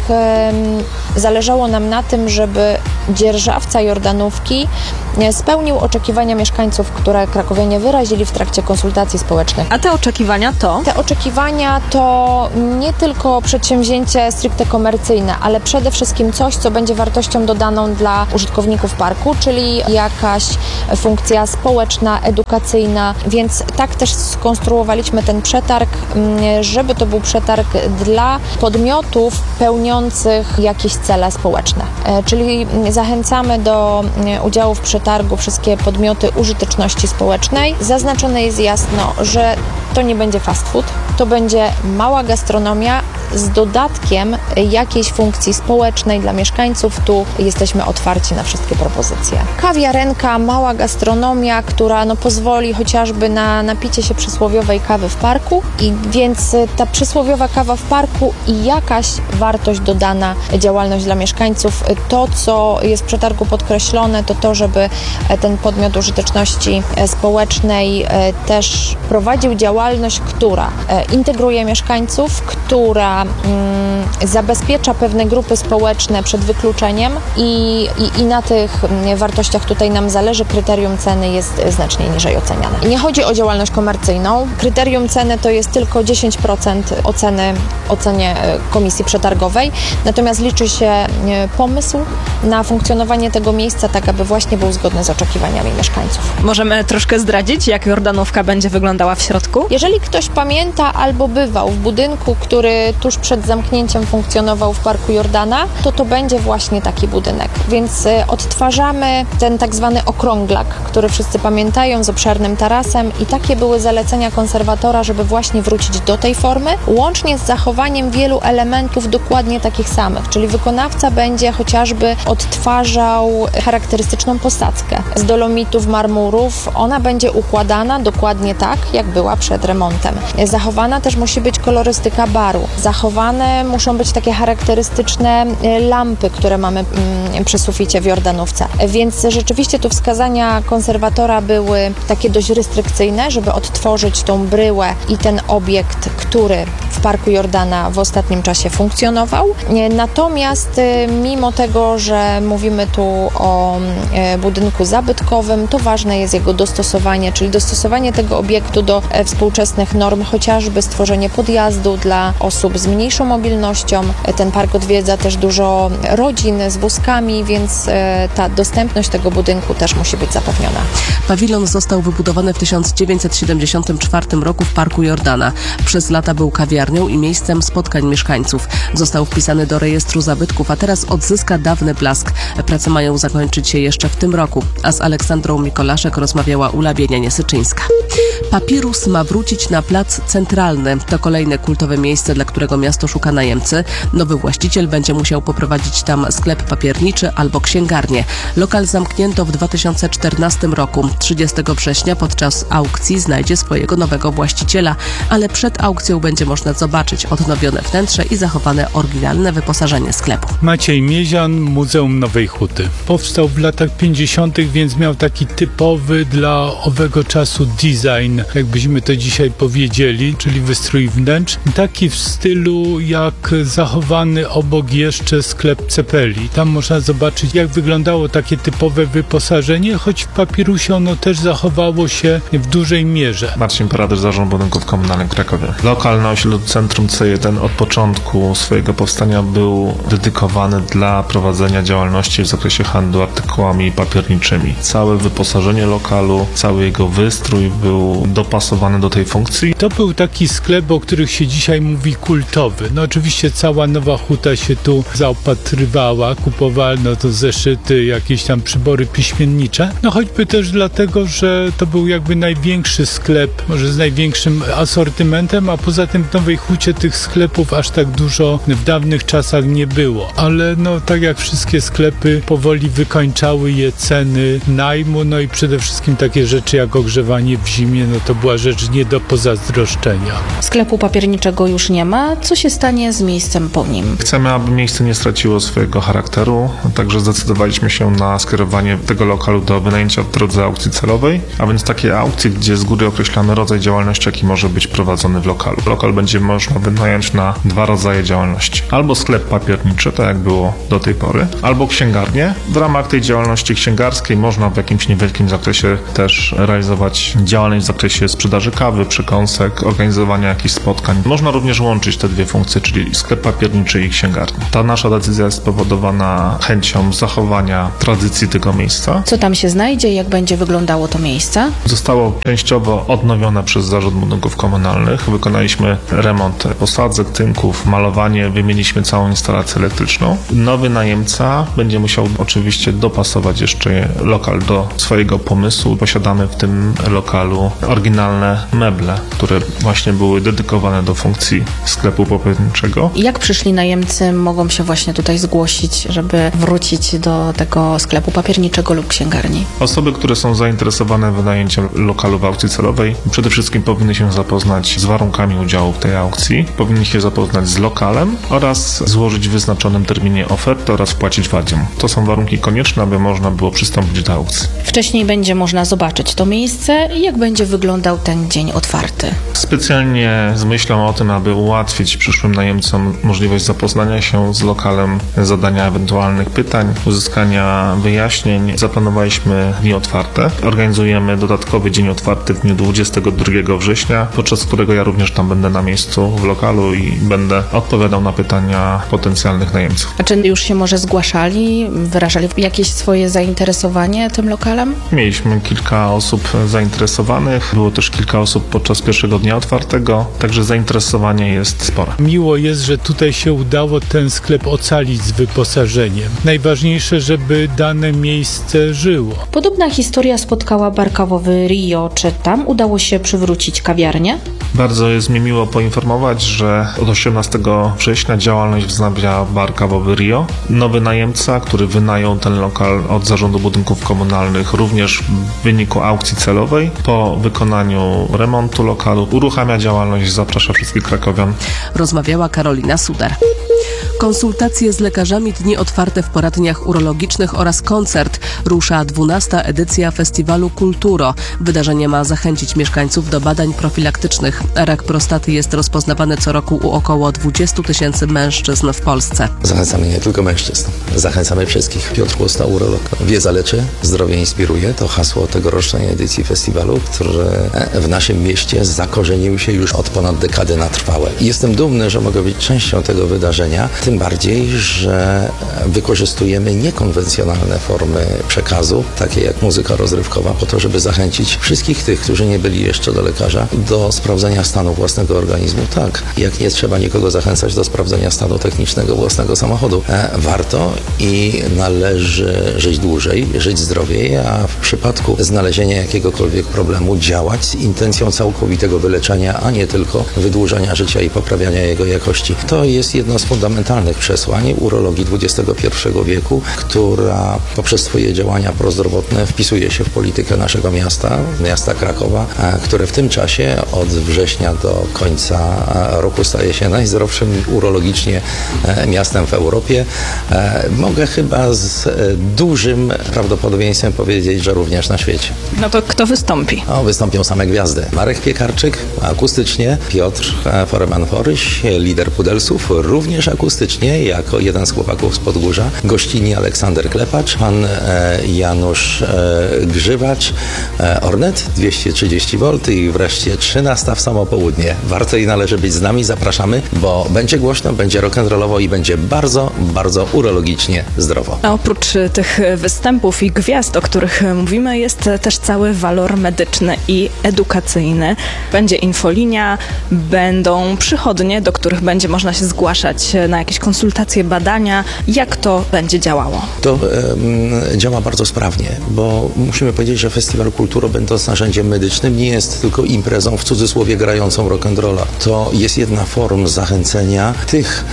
zależało nam na tym, żeby dzierżawca Jordanówki spełnił oczekiwania mieszkańców, które krakowianie wyrazili w trakcie konsultacji społecznych. A te oczekiwania to? Te oczekiwania to nie tylko przedsięwzięcie stricte komercyjne, ale przede wszystkim coś, co będzie wartością dodaną dla użytkowników parku, czyli jakaś funkcja społeczna, edukacyjna, więc tak też skonstruowaliśmy ten przetarg, żeby to był przetarg dla podmiotów pełniących jakieś cele społeczne. Czyli zachęcamy do udziału w przetargu wszystkie podmioty użyteczności społecznej. Zaznaczone jest jasno, że to nie będzie fast food, to będzie mała gastronomia z dodatkiem jakiejś funkcji społecznej dla mieszkańców. Tu jesteśmy otwarci na wszystkie propozycje. Kawiarenka, mała gastronomia, która no, pozwoli chociażby na napicie się przysłowiowej kawy w parku i więc ta przysłowiowa kawa w parku i jakaś wartość dodana, działalność dla mieszkańców. To, co jest w przetargu podkreślone, to to, żeby ten podmiot użyteczności społecznej też prowadził działalność, która integruje mieszkańców, która zabezpiecza pewne grupy społeczne przed wykluczeniem i, i, i na tych wartościach tutaj nam zależy. Kryterium ceny jest znacznie niżej oceniane. Nie chodzi o działalność komercyjną. Kryterium ceny to jest tylko dziesięć procent oceny ocenie komisji przetargowej, natomiast liczy się pomysł na funkcjonowanie tego miejsca tak, aby właśnie był zgodny z oczekiwaniami mieszkańców. Możemy troszkę zdradzić, jak Jordanówka będzie wyglądała w środku? Jeżeli ktoś pamięta albo bywał w budynku, który tuż przed zamknięciem funkcjonował w Parku Jordana, to to będzie właśnie taki budynek. Więc odtwarzamy ten tak zwany okrąglak, który wszyscy pamiętają, z obszernym tarasem i takie były zalecenia konserwatora, żeby właśnie wrócić do tej formy, łącznie z zachowaniem wielu elementów dokładnie takich samych, czyli wykonawca będzie chociażby odtwarzał charakterystyczną posadzkę z dolomitów, marmurów. Ona będzie układana dokładnie tak, jak była przed remontem. Zachowana też musi być kolorystyka baru. Zachowane muszą być takie charakterystyczne lampy, które mamy przy suficie w Jordanówce. Więc rzeczywiście tu wskazania konserwatora były takie dość restrykcyjne, żeby odtworzyć tą bryłę i ten obiekt, który w Parku Jordana w ostatnim czasie funkcjonował. Natomiast mimo tego, że mówimy tu o budynku zabytkowym, to ważne jest jego dostosowanie, czyli dostosowanie tego obiektu do współczesnych norm, chociażby stworzenie podjazdu dla osób z mniejszą mobilnością. Ten park odwiedza też dużo rodzin z wózkami, więc ta dostępność tego budynku też musi być zapewniona. Pawilon został wybudowany w tysiąc dziewięćset siedemdziesiątym czwartym roku w Parku Jordana. Przez lata był kawiarnią księgarnią i miejscem spotkań mieszkańców. Został wpisany do rejestru zabytków, a teraz odzyska dawny blask. Prace mają zakończyć się jeszcze w tym roku, a z Aleksandrą Mikolaszek rozmawiała Ula Bienianie-Syczyńska. Papirus ma wrócić na plac Centralny. To kolejne kultowe miejsce, dla którego miasto szuka najemcy. Nowy właściciel będzie musiał poprowadzić tam sklep papierniczy albo księgarnię. Lokal zamknięto w dwa tysiące czternastym roku. trzydziestego września podczas aukcji znajdzie swojego nowego właściciela, ale przed aukcją będzie można zobaczyć odnowione wnętrze i zachowane oryginalne wyposażenie sklepu. Maciej Miezian, Muzeum Nowej Huty. Powstał w latach pięćdziesiątych, więc miał taki typowy dla owego czasu design, jakbyśmy to dzisiaj powiedzieli, czyli wystrój wnętrz. Taki w stylu jak zachowany obok jeszcze sklep Cepeli. Tam można zobaczyć, jak wyglądało takie typowe wyposażenie, choć w Papirusie ono też zachowało się w dużej mierze. Marcin Paradysz, Zarząd Budynków Komunalnych w Krakowie. Lokal na osiedlu Centrum C jeden od początku swojego powstania był dedykowany dla prowadzenia działalności w zakresie handlu artykułami papierniczymi. Całe wyposażenie lokalu, cały jego wystrój był dopasowany do tej funkcji. To był taki sklep, o których się dzisiaj mówi kultowy. No oczywiście cała Nowa Huta się tu zaopatrywała, kupowano to zeszyty, jakieś tam przybory piśmiennicze. No choćby też dlatego, że to był jakby największy sklep, może z największym asortymentem, a poza tym w Nowej Hucie tych sklepów aż tak dużo w dawnych czasach nie było. Ale no tak jak wszystkie sklepy powoli wykończały je ceny najmu, no i przede wszystkim takie rzeczy jak ogrzewanie w zimie, no to była rzecz nie do pozazdroszczenia. Sklepu papierniczego już nie ma. Co się stanie z miejscem po nim? Chcemy, aby miejsce nie straciło swojego charakteru, także zdecydowaliśmy się na skierowanie tego lokalu do wynajęcia w drodze aukcji celowej, a więc takiej aukcji, gdzie z góry określamy rodzaj działalności, jaki może być prowadzony w lokalu. Lokal będzie można wynająć na dwa rodzaje działalności. Albo sklep papierniczy, tak jak było do tej pory, albo księgarnię. W ramach tej działalności księgarskiej można w jakimś niewielkim zakresie też realizować działalność w zakresie sprzedaży kawy, przekąsek, organizowania jakichś spotkań. Można również łączyć te dwie funkcje, czyli sklep papierniczy i księgarnię. Ta nasza decyzja jest spowodowana chęcią zachowania tradycji tego miejsca. Co tam się znajdzie i jak będzie wyglądało to miejsce? Zostało częściowo odnowione przez Zarząd Budynków Komunalnych. Wykonaliśmy remont posadzek, tynków, malowanie, wymieniliśmy całą instalację elektryczną. Nowy najemca będzie musiał oczywiście dopasować jeszcze lokal do swojego pomysłu. Posiadamy w tym lokalu oryginalne meble, które właśnie były dedykowane do funkcji sklepu papierniczego. Jak przyszli najemcy mogą się właśnie tutaj zgłosić, żeby wrócić do tego sklepu papierniczego lub księgarni? Osoby, które są zainteresowane wynajęciem lokalu w aukcji celowej, przede wszystkim powinny się zapoznać z warunkami udziału w tej aukcji, powinny się zapoznać z lokalem oraz złożyć w wyznaczonym terminie ofertę oraz wpłacić wadium. To są warunki konieczne, aby można było przystąpić do aukcji. Wcześniej będzie można zobaczyć to miejsce i jak będzie wyglądał ten dzień otwarty. Specjalnie z myślą o tym, aby ułatwić przyszłym najemcom możliwość zapoznania się z lokalem, zadania ewentualnych pytań, uzyskania wyjaśnień, zaplanowaliśmy dni otwarte. Organizujemy dodatkowy dzień otwarty w dniu dwudziestego drugiego września, podczas którego ja również tam będę na miejscu w lokalu i będę odpowiadał na pytania potencjalnych najemców. A czy już się może zgłaszali, wyrażali jakieś swoje zainteresowanie tym lokalem? Mieliśmy kilka osób zainteresowanych, było też kilka osób podczas pierwszego dnia otwartego, także zainteresowanie jest spore. Miło jest, że tutaj się udało ten sklep ocalić z wyposażeniem. Najważniejsze, żeby dane miejsce żyło. Podobna historia spotkała bar kawowy Rio. Czy tam udało się przywrócić kawiarnię? Bardzo jest mi miło poinformować, że od osiemnastego września działalność wznawia bar kawowy Rio. Nowy najemca, który wynajął ten lokal od Zarządu Budynków Komunalnych, również w wyniku aukcji celowej, po wykonaniu remontu lokalu uruchamia działalność, zaprasza wszystkich krakowian. Rozmawiała Karolina Suder. Konsultacje z lekarzami, dni otwarte w poradniach urologicznych oraz koncert. Rusza dwunasta edycja festiwalu Kulturo. Wydarzenie ma zachęcić mieszkańców do badań profilaktycznych. Rak prostaty jest rozpoznawany co roku u około dwudziestu tysięcy mężczyzn w Polsce. Zachęcamy nie tylko mężczyzn, zachęcamy wszystkich. Piotr Chłosta, urolog. Wiedza leczy, zdrowie inspiruje. To hasło tegorocznej edycji festiwalu, który w naszym mieście zakorzenił się już od ponad dekady na trwałe. Jestem dumny, że mogę być częścią tego wydarzenia. Tym Tym bardziej, że wykorzystujemy niekonwencjonalne formy przekazu, takie jak muzyka rozrywkowa, po to, żeby zachęcić wszystkich tych, którzy nie byli jeszcze do lekarza, do sprawdzenia stanu własnego organizmu. Tak, jak nie trzeba nikogo zachęcać do sprawdzenia stanu technicznego własnego samochodu. E, warto i należy żyć dłużej, żyć zdrowiej, a w przypadku znalezienia jakiegokolwiek problemu działać z intencją całkowitego wyleczenia, a nie tylko wydłużania życia i poprawiania jego jakości. To jest jedno z fundamentalnych przesłań urologii dwudziestego pierwszego wieku, która poprzez swoje działania prozdrowotne wpisuje się w politykę naszego miasta, miasta Krakowa, które w tym czasie od września do końca roku staje się najzdrowszym urologicznie miastem w Europie. Mogę chyba z dużym prawdopodobieństwem powiedzieć, że również na świecie. No to kto wystąpi? O, wystąpią same gwiazdy. Marek Piekarczyk akustycznie, Piotr Foreman-Foryś, lider Pudelsów, również akustycznie, jako jeden z chłopaków z Podgórza, gościni Aleksander Klepacz, pan Janusz Grzywacz, Ornet dwieście trzydzieści wolt i wreszcie trzynasta w samo południe. Warto i należy być z nami, zapraszamy, bo będzie głośno, będzie rock'n'rollowo i będzie bardzo, bardzo urologicznie zdrowo. A oprócz tych występów i gwiazd, o których mówimy, jest też cały walor medyczny i edukacyjny. Będzie infolinia, będą przychodnie, do których będzie można się zgłaszać na jakieś konsultacje, badania. Jak to będzie działało? To e, działa bardzo sprawnie, bo musimy powiedzieć, że Festiwal Kultury, będąc narzędziem medycznym, nie jest tylko imprezą w cudzysłowie grającą rock'n'rolla. To jest jedna forma zachęcenia tych,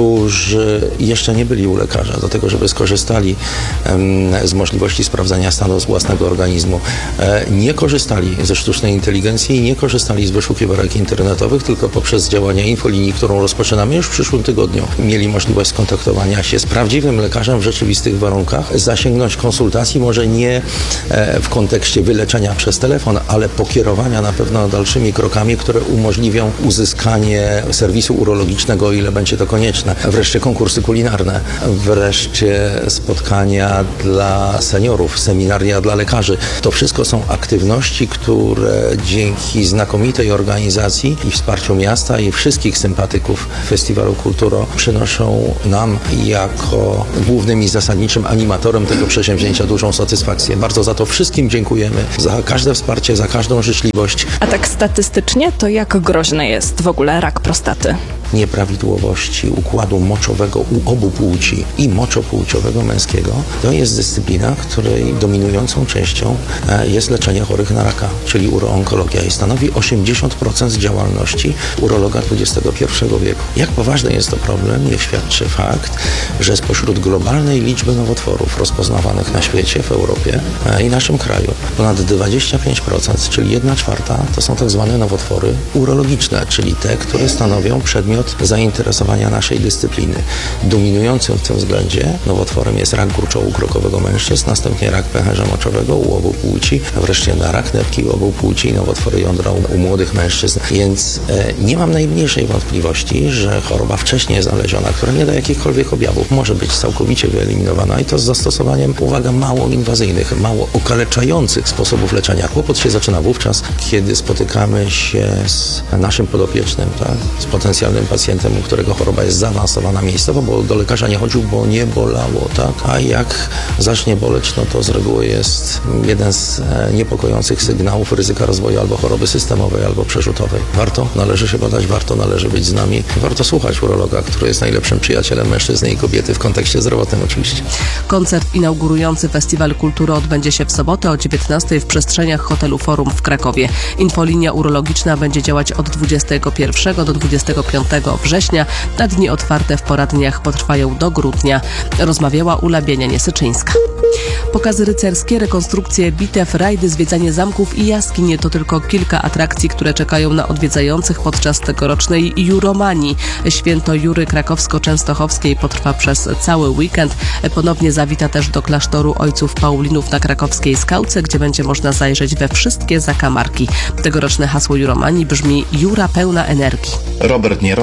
którzy jeszcze nie byli u lekarza, do tego, żeby skorzystali e, z możliwości sprawdzania stanu własnego organizmu. E, nie korzystali ze sztucznej inteligencji i nie korzystali z wyszukiwarek internetowych, tylko poprzez działania infolinii, którą rozpoczynamy już w przyszłym tygodniu. Mieli możliwość skontaktowania się z prawdziwym lekarzem w rzeczywistych warunkach, zasięgnąć konsultacji, może nie e, w kontekście wyleczenia przez telefon, ale pokierowania na pewno dalszymi krokami, które umożliwią uzyskanie serwisu urologicznego, o ile będzie to konieczne. Wreszcie konkursy kulinarne, wreszcie spotkania dla seniorów, seminaria dla lekarzy. To wszystko są aktywności, które dzięki znakomitej organizacji i wsparciu miasta i wszystkich sympatyków Festiwalu Kulturo przynoszą nam jako głównym i zasadniczym animatorem tego przedsięwzięcia dużą satysfakcję. Bardzo za to wszystkim dziękujemy, za każde wsparcie, za każdą życzliwość. A tak statystycznie, to jak groźny jest w ogóle rak prostaty? Nieprawidłowości układu moczowego u obu płci i moczopłciowego męskiego to jest dyscyplina, której dominującą częścią jest leczenie chorych na raka, czyli uroonkologia i stanowi osiemdziesiąt procent działalności urologa dwudziestego pierwszego wieku. Jak poważny jest to problem, niech świadczy fakt, że spośród globalnej liczby nowotworów rozpoznawanych na świecie, w Europie i naszym kraju, ponad dwadzieścia pięć procent, czyli jedna czwarta, to są tak zwane nowotwory urologiczne, czyli te, które stanowią przedmiot zainteresowania naszej dyscypliny. Dominującym w tym względzie nowotworem jest rak gruczołu krokowego mężczyzn, następnie rak pęcherza moczowego u obu płci, wreszcie na rak nerki u obu płci i nowotwory jądra u, u młodych mężczyzn. Więc e, nie mam najmniejszej wątpliwości, że choroba wcześnie znaleziona, która nie da jakichkolwiek objawów, może być całkowicie wyeliminowana i to z zastosowaniem, uwaga, mało inwazyjnych, mało okaleczających sposobów leczenia. Kłopot się zaczyna wówczas, kiedy spotykamy się z naszym podopiecznym, tak? Z potencjalnym pacjentem, u którego choroba jest zaawansowana miejscowo, bo do lekarza nie chodził, bo nie bolało, tak? A jak zacznie boleć, no to z reguły jest jeden z niepokojących sygnałów ryzyka rozwoju albo choroby systemowej, albo przerzutowej. Warto, należy się badać, warto, należy być z nami. Warto słuchać urologa, który jest najlepszym przyjacielem mężczyzny i kobiety w kontekście zdrowotnym oczywiście. Koncert inaugurujący Festiwal Kultury odbędzie się w sobotę o dziewiętnastej w przestrzeniach hotelu Forum w Krakowie. Infolinia urologiczna będzie działać od dwudziestego pierwszego do dwudziestego piątego września. Na dni otwarte w poradniach potrwają do grudnia. Rozmawiała Ula Bienia-Niesyczyńska. Pokazy rycerskie, rekonstrukcje bitew, rajdy, zwiedzanie zamków i jaskiń to tylko kilka atrakcji, które czekają na odwiedzających podczas tegorocznej Juromanii. Święto Jury krakowsko-częstochowskiej potrwa przez cały weekend. Ponownie zawita też do klasztoru ojców Paulinów na krakowskiej Skałce, gdzie będzie można zajrzeć we wszystkie zakamarki. Tegoroczne hasło Juromanii brzmi: Jura pełna energii. Robert Nierot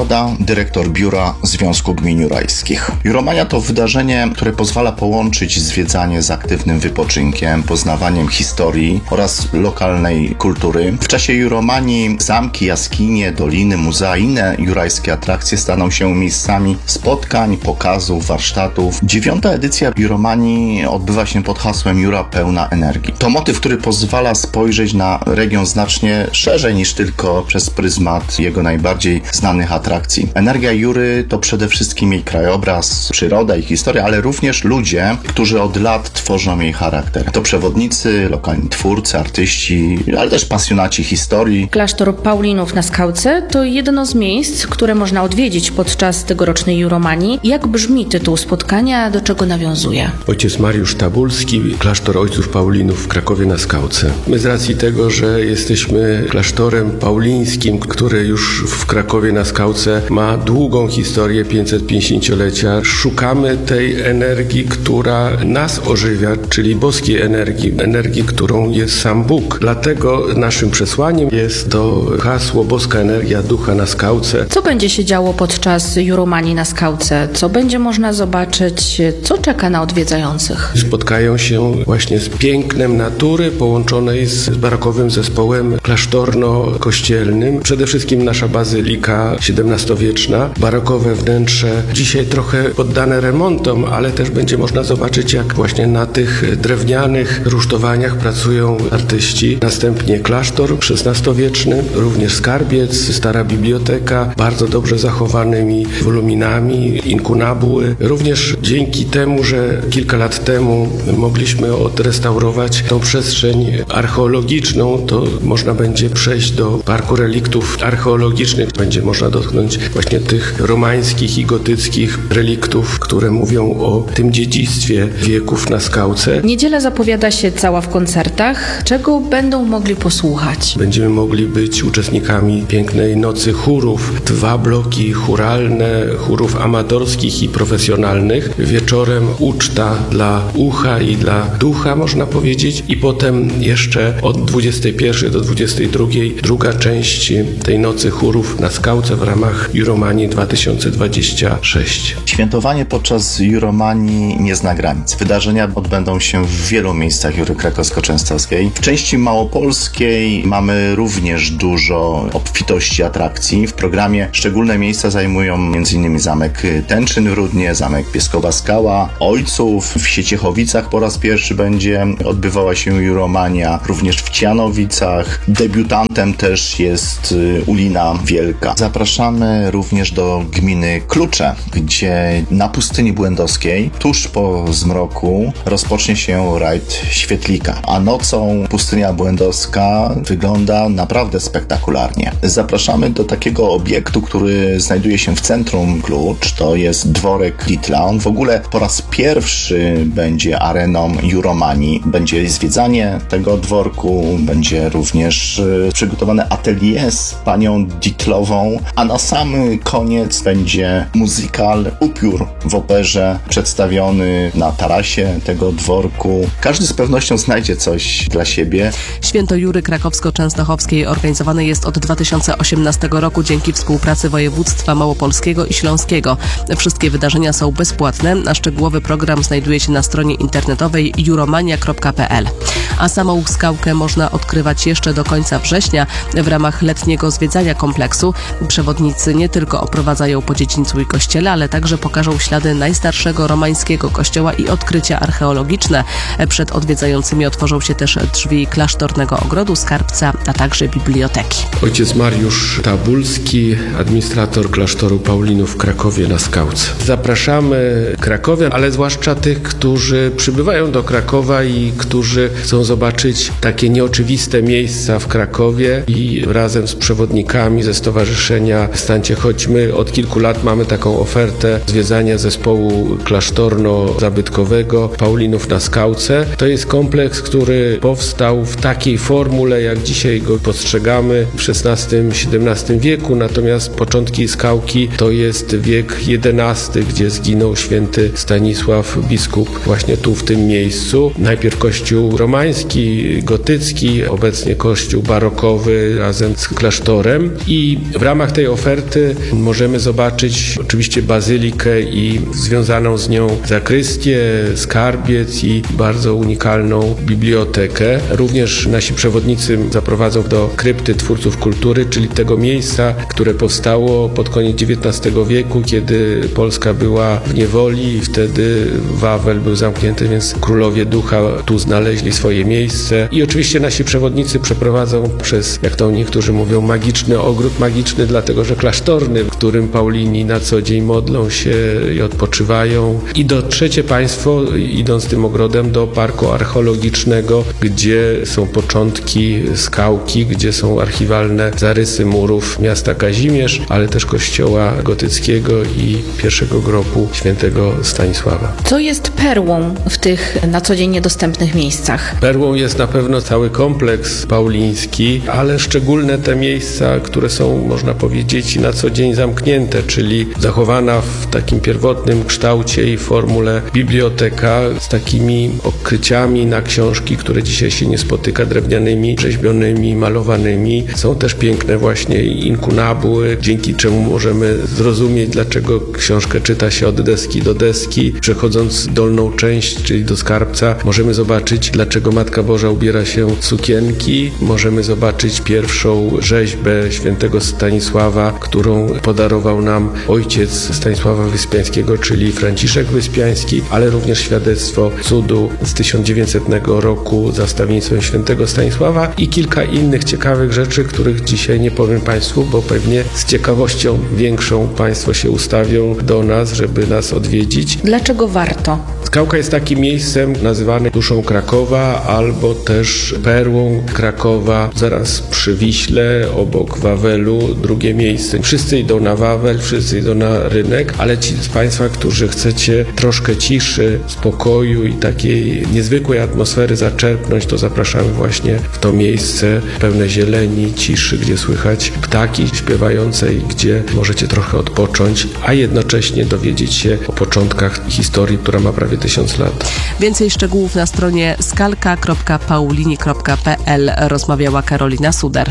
Środa, dyrektor Biura Związku Gmin Jurajskich. Juromania to wydarzenie, które pozwala połączyć zwiedzanie z aktywnym wypoczynkiem, poznawaniem historii oraz lokalnej kultury. W czasie Juromanii zamki, jaskinie, doliny, muzea i inne jurajskie atrakcje staną się miejscami spotkań, pokazów, warsztatów. Dziewiąta edycja Juromanii odbywa się pod hasłem Jura pełna energii. To motyw, który pozwala spojrzeć na region znacznie szerzej niż tylko przez pryzmat jego najbardziej znanych atrakcji. Energia Jury to przede wszystkim jej krajobraz, przyroda i historia, ale również ludzie, którzy od lat tworzą jej charakter. To przewodnicy, lokalni twórcy, artyści, ale też pasjonaci historii. Klasztor Paulinów na Skałce to jedno z miejsc, które można odwiedzić podczas tegorocznej Juromanii. Jak brzmi tytuł spotkania, do czego nawiązuje? Ojciec Mariusz Tabulski, klasztor Ojców Paulinów w Krakowie na Skałce. My z racji tego, że jesteśmy klasztorem paulińskim, który już w Krakowie na Skałce ma długą historię, pięćsetpięćdziesięciolecia, szukamy tej energii, która nas ożywia, czyli boskiej energii, energii, którą jest sam Bóg. Dlatego naszym przesłaniem jest to hasło Boska Energia Ducha na Skałce. Co będzie się działo podczas Juromanii na Skałce? Co będzie można zobaczyć? Co czeka na odwiedzających? Spotkają się właśnie z pięknem natury połączonej z barokowym zespołem klasztorno-kościelnym. Przede wszystkim nasza bazylika siedemnastowieczna, barokowe wnętrze, dzisiaj trochę poddane remontom, ale też będzie można zobaczyć, jak właśnie na tych drewnianych rusztowaniach pracują artyści. Następnie klasztor szesnastowieczny, również skarbiec, stara biblioteka, bardzo dobrze zachowanymi woluminami, inkunabuły. Również dzięki temu, że kilka lat temu mogliśmy odrestaurować tą przestrzeń archeologiczną, to można będzie przejść do Parku Reliktów Archeologicznych. Będzie można dotknąć właśnie tych romańskich i gotyckich reliktów, które mówią o tym dziedzictwie wieków na Skałce. Niedziela zapowiada się cała w koncertach. Czego będą mogli posłuchać? Będziemy mogli być uczestnikami pięknej nocy chórów. Dwa bloki chóralne, chórów amatorskich i profesjonalnych. Wieczorem uczta dla ucha i dla ducha, można powiedzieć. I potem jeszcze od dwudziestej pierwszej do dwudziestej drugiej druga część tej nocy chórów na Skałce w ramach Juromanii dwa tysiące dwadzieścia sześć. Świętowanie podczas Juromanii nie zna granic. Wydarzenia odbędą się w wielu miejscach Jury Krakowsko-Częstochowskiej. W części małopolskiej mamy również dużo obfitości atrakcji. W programie szczególne miejsca zajmują m.in. Zamek Tęczyn w Rudnie, Zamek Pieskowa Skała, Ojców. W Sieciechowicach po raz pierwszy będzie odbywała się Juromania, również w Cianowicach. Debiutantem też jest Ulina Wielka. Zapraszamy również do gminy Klucze, gdzie na Pustyni Błędowskiej, tuż po zmroku, rozpocznie się rajd Świetlika. A nocą Pustynia Błędowska wygląda naprawdę spektakularnie. Zapraszamy do takiego obiektu, który znajduje się w centrum Klucz. To jest dworek Litla. On w ogóle po raz pierwszy będzie areną Juromanii. Będzie zwiedzanie tego dworku, będzie również y, przygotowane atelier z panią Ditlową, a na sam koniec będzie musical Upiór w operze przedstawiony na tarasie tego dworku. Każdy z pewnością znajdzie coś dla siebie. Święto Jury Krakowsko-Częstochowskiej organizowane jest od dwa tysiące osiemnastego roku dzięki współpracy województwa małopolskiego i śląskiego. Wszystkie wydarzenia są bezpłatne, a szczegółowy program znajduje się na stronie internetowej juromania kropka p l. A samą Skałkę można odkrywać jeszcze do końca września w ramach letniego zwiedzania kompleksu. Przewodnicy nie tylko oprowadzają po dziedzińcu i kościele, ale także pokażą ślady najstarszego romańskiego kościoła i odkrycia archeologiczne. Przed odwiedzającymi otworzą się też drzwi klasztornego ogrodu, skarbca, a także biblioteki. Ojciec Mariusz Tabulski, administrator klasztoru Paulinów w Krakowie na Skałce. Zapraszamy krakowian, ale zwłaszcza tych, którzy przybywają do Krakowa i którzy chcą zobaczyć takie nieoczywiste miejsca w Krakowie i razem z przewodnikami ze Stowarzyszenia Stańcie Chodźmy od kilku lat mamy taką ofertę zwiedzania zespołu klasztorno-zabytkowego Paulinów na Skałce. To jest kompleks, który powstał w takiej formule, jak dzisiaj go postrzegamy w szesnastym siedemnastym wieku, natomiast początki Skałki to jest wiek jedenasty, gdzie zginął święty Stanisław, biskup właśnie tu w tym miejscu. Najpierw kościół romański, słowiański, gotycki, obecnie kościół barokowy razem z klasztorem i w ramach tej oferty możemy zobaczyć oczywiście bazylikę i związaną z nią zakrystię, skarbiec i bardzo unikalną bibliotekę. Również nasi przewodnicy zaprowadzą do krypty twórców kultury, czyli tego miejsca, które powstało pod koniec dziewiętnastego wieku, kiedy Polska była w niewoli i wtedy Wawel był zamknięty, więc królowie ducha tu znaleźli swoje miejsce. I oczywiście nasi przewodnicy przeprowadzą przez, jak to niektórzy mówią, magiczny ogród, magiczny dlatego, że klasztorny, w którym Paulini na co dzień modlą się i odpoczywają. I dotrzecie Państwo, idąc tym ogrodem, do parku archeologicznego, gdzie są początki skałki, gdzie są archiwalne zarysy murów miasta Kazimierz, ale też kościoła gotyckiego i pierwszego grobu świętego Stanisława. Co jest perłą w tych na co dzień niedostępnych miejscach? Perłą jest na pewno cały kompleks pauliński, ale szczególne te miejsca, które są, można powiedzieć, na co dzień zamknięte, czyli zachowana w takim pierwotnym kształcie i formule biblioteka z takimi okryciami na książki, które dzisiaj się nie spotyka, drewnianymi, rzeźbionymi, malowanymi. Są też piękne właśnie inkunabły, dzięki czemu możemy zrozumieć, dlaczego książkę czyta się od deski do deski. Przechodząc dolną część, czyli do skarbca, możemy zobaczyć, dlaczego Matka Boża ubiera się w sukienki. Możemy zobaczyć pierwszą rzeźbę świętego Stanisława, którą podarował nam ojciec Stanisława Wyspiańskiego, czyli Franciszek Wyspiański, ale również świadectwo cudu z tysiąc dziewięćsetnego roku za wstawiennictwem świętego Stanisława i kilka innych ciekawych rzeczy, których dzisiaj nie powiem Państwu, bo pewnie z ciekawością większą Państwo się ustawią do nas, żeby nas odwiedzić. Dlaczego warto? Skałka jest takim miejscem nazywane duszą Krakowa albo też perłą Krakowa, zaraz przy Wiśle, obok Wawelu, drugie miejsce. Wszyscy idą na Wawel, wszyscy idą na rynek, ale ci z Państwa, którzy chcecie troszkę ciszy, spokoju i takiej niezwykłej atmosfery zaczerpnąć, to zapraszamy właśnie w to miejsce pełne zieleni, ciszy, gdzie słychać ptaki śpiewające i gdzie możecie trochę odpocząć, a jednocześnie dowiedzieć się o początkach historii, która ma prawie tysiąc lat. Więcej szczegółów na stronie skalka kropka paulini kropka p l. Rozmawiała Karolina Suder.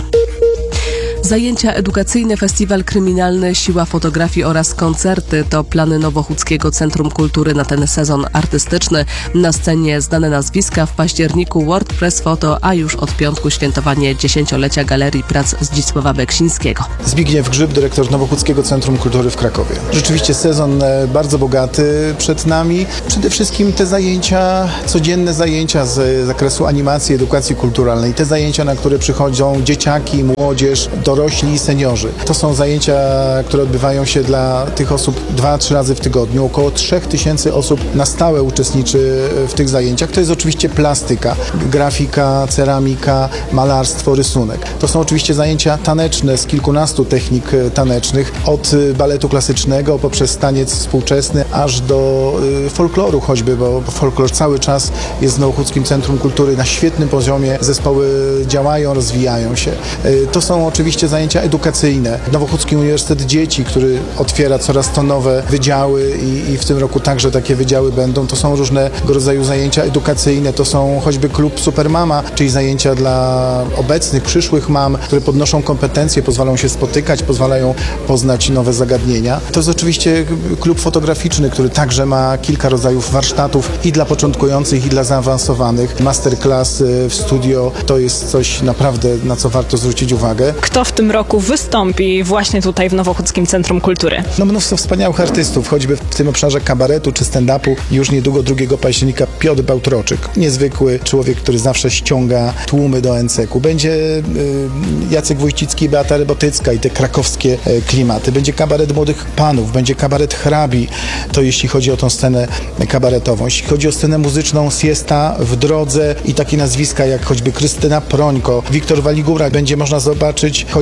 Zajęcia edukacyjne, festiwal kryminalny, siła fotografii oraz koncerty to plany Nowochódzkiego Centrum Kultury na ten sezon artystyczny. Na scenie znane nazwiska, w październiku WordPress Photo, a już od piątku świętowanie dziesięciolecia Galerii Prac Zdzisława Beksińskiego. Zbigniew Grzyb, dyrektor Nowochódzkiego Centrum Kultury w Krakowie. Rzeczywiście sezon bardzo bogaty przed nami. Przede wszystkim te zajęcia, codzienne zajęcia z zakresu animacji, edukacji kulturalnej. Te zajęcia, na które przychodzą dzieciaki, młodzież, dorośli i seniorzy. To są zajęcia, które odbywają się dla tych osób dwa, trzy razy w tygodniu. Około trzech tysięcy osób na stałe uczestniczy w tych zajęciach. To jest oczywiście plastyka, grafika, ceramika, malarstwo, rysunek. To są oczywiście zajęcia taneczne z kilkunastu technik tanecznych, od baletu klasycznego poprzez taniec współczesny, aż do folkloru choćby, bo folklor cały czas jest w Nowochódzkim Centrum Kultury na świetnym poziomie. Zespoły działają, rozwijają się. To są oczywiście zajęcia edukacyjne. Nowochódzki Uniwersytet Dzieci, który otwiera coraz to nowe wydziały i, i w tym roku także takie wydziały będą. To są różnego rodzaju zajęcia edukacyjne. To są choćby klub Supermama, czyli zajęcia dla obecnych, przyszłych mam, które podnoszą kompetencje, pozwalają się spotykać, pozwalają poznać nowe zagadnienia. To jest oczywiście klub fotograficzny, który także ma kilka rodzajów warsztatów i dla początkujących, i dla zaawansowanych. Masterclass w studio to jest coś naprawdę, na co warto zwrócić uwagę. Kto w tym roku wystąpi właśnie tutaj w Nowochódzkim Centrum Kultury? No mnóstwo wspaniałych artystów, choćby w tym obszarze kabaretu czy stand-upu. Już niedługo drugiego października Piotr Bałtroczyk. Niezwykły człowiek, który zawsze ściąga tłumy do Enceku. Będzie y, Jacek Wójcicki i Beata Rybotycka i te krakowskie y, klimaty. Będzie kabaret młodych panów, będzie kabaret hrabi. To jeśli chodzi o tą scenę kabaretową. Jeśli chodzi o scenę muzyczną, Siesta w drodze i takie nazwiska jak choćby Krystyna Prońko, Wiktor Waligura. Będzie można zobaczyć choćby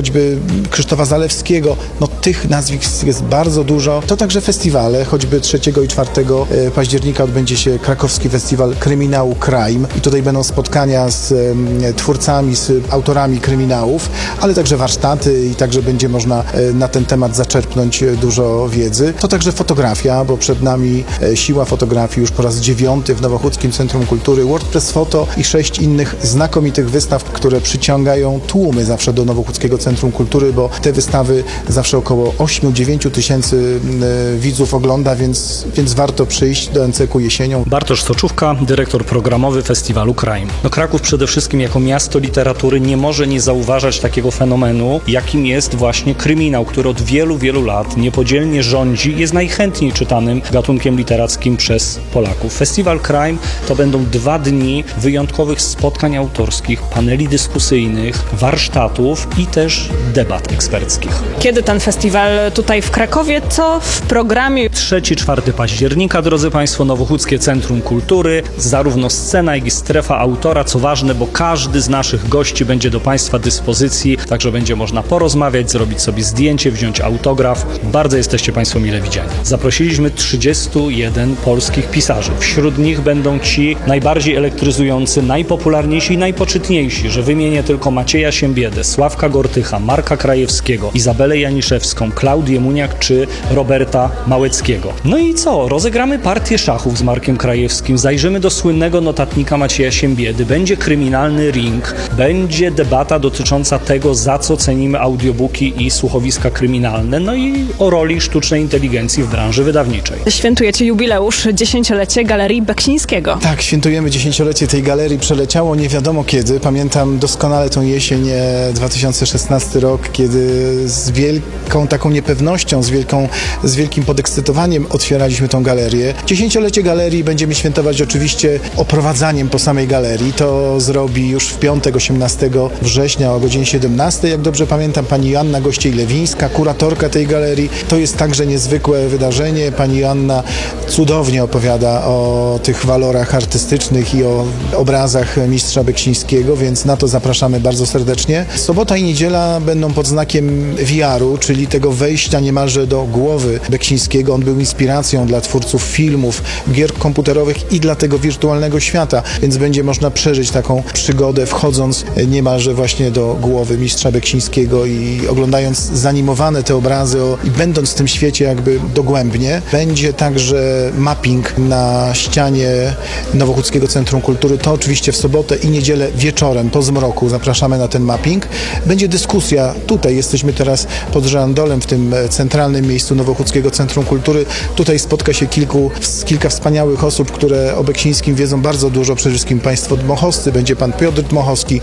choćby Krzysztofa Zalewskiego. No tych nazwisk jest bardzo dużo. To także festiwale, choćby trzeciego i czwartego października odbędzie się Krakowski Festiwal Kryminału Crime i tutaj będą spotkania z twórcami, z autorami kryminałów, ale także warsztaty i także będzie można na ten temat zaczerpnąć dużo wiedzy. To także fotografia, bo przed nami Siła Fotografii już po raz dziewiąty w Nowochódzkim Centrum Kultury, WordPress Foto i sześć innych znakomitych wystaw, które przyciągają tłumy zawsze do Nowochódzkiego Centrum Kultury, bo te wystawy zawsze około osiem do dziewięciu tysięcy widzów ogląda, więc, więc warto przyjść do N C K u jesienią. Bartosz Soczówka, dyrektor programowy Festiwalu Crime. No Kraków przede wszystkim jako miasto literatury nie może nie zauważać takiego fenomenu, jakim jest właśnie kryminał, który od wielu, wielu lat niepodzielnie rządzi i jest najchętniej czytanym gatunkiem literackim przez Polaków. Festiwal Crime to będą dwa dni wyjątkowych spotkań autorskich, paneli dyskusyjnych, warsztatów i też debat eksperckich. Kiedy ten festiwal tutaj w Krakowie? Co w programie? trzeci czwartego października, drodzy Państwo, Nowochódzkie Centrum Kultury, zarówno scena, jak i strefa autora, co ważne, bo każdy z naszych gości będzie do Państwa dyspozycji, także będzie można porozmawiać, zrobić sobie zdjęcie, wziąć autograf. Bardzo jesteście Państwo mile widziani. Zaprosiliśmy trzydziestu jeden polskich pisarzy. Wśród nich będą ci najbardziej elektryzujący, najpopularniejsi i najpoczytniejsi, że wymienię tylko Macieja Siembiedę, Sławka Gortycha, Marka Krajewskiego, Izabelę Janiszewską, Klaudię Muniak czy Roberta Małeckiego. No i co? Rozegramy partię szachów z Markiem Krajewskim, zajrzymy do słynnego notatnika Macieja Siembiedy, będzie kryminalny ring, będzie debata dotycząca tego, za co cenimy audiobooki i słuchowiska kryminalne, no i o roli sztucznej inteligencji w branży wydawniczej. Świętujecie jubileusz, dziesięciolecie Galerii Beksińskiego. Tak, świętujemy dziesięciolecie tej galerii. Przeleciało nie wiadomo kiedy. Pamiętam doskonale tą jesień, dwa tysiące szesnasty rok, kiedy z wielką taką niepewnością, z, wielką, z wielkim podekscytowaniem otwieraliśmy tą galerię. Dziesięciolecie galerii będziemy świętować oczywiście oprowadzaniem po samej galerii. To zrobi już w piątek, osiemnastego września o godzinie siedemnastej. Jak dobrze pamiętam, pani Joanna Gościej-Lewińska, kuratorka tej galerii. To jest także niezwykłe wydarzenie. Pani Joanna cudownie opowiada o tych walorach artystycznych i o obrazach mistrza Beksińskiego, więc na to zapraszamy bardzo serdecznie. Sobota i niedziela będą pod znakiem V R-u, czyli tego wejścia niemalże do głowy Beksińskiego. On był inspiracją dla twórców filmów, gier komputerowych i dla tego wirtualnego świata, więc będzie można przeżyć taką przygodę, wchodząc niemalże właśnie do głowy mistrza Beksińskiego i oglądając zanimowane te obrazy o, i będąc w tym świecie jakby dogłębnie. Będzie także mapping na ścianie Nowochódzkiego Centrum Kultury. To oczywiście w sobotę i niedzielę wieczorem, po zmroku zapraszamy na ten mapping. Będzie dyskusja. Tutaj jesteśmy teraz pod żyrandolem w tym centralnym miejscu Nowochódzkiego Centrum Kultury. Tutaj spotka się kilku, kilka wspaniałych osób, które o Beksińskim wiedzą bardzo dużo, przede wszystkim państwo dmochowscy. Będzie pan Piotr Dmochowski,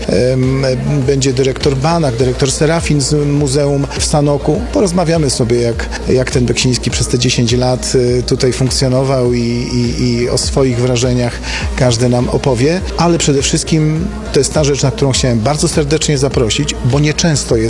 będzie dyrektor Banach, dyrektor Serafin z Muzeum w Sanoku. Porozmawiamy sobie, jak, jak ten Beksiński przez te dziesięć lat tutaj funkcjonował i, i, i o swoich wrażeniach każdy nam opowie, ale przede wszystkim to jest ta rzecz, na którą chciałem bardzo serdecznie zaprosić, bo nieczęsto jest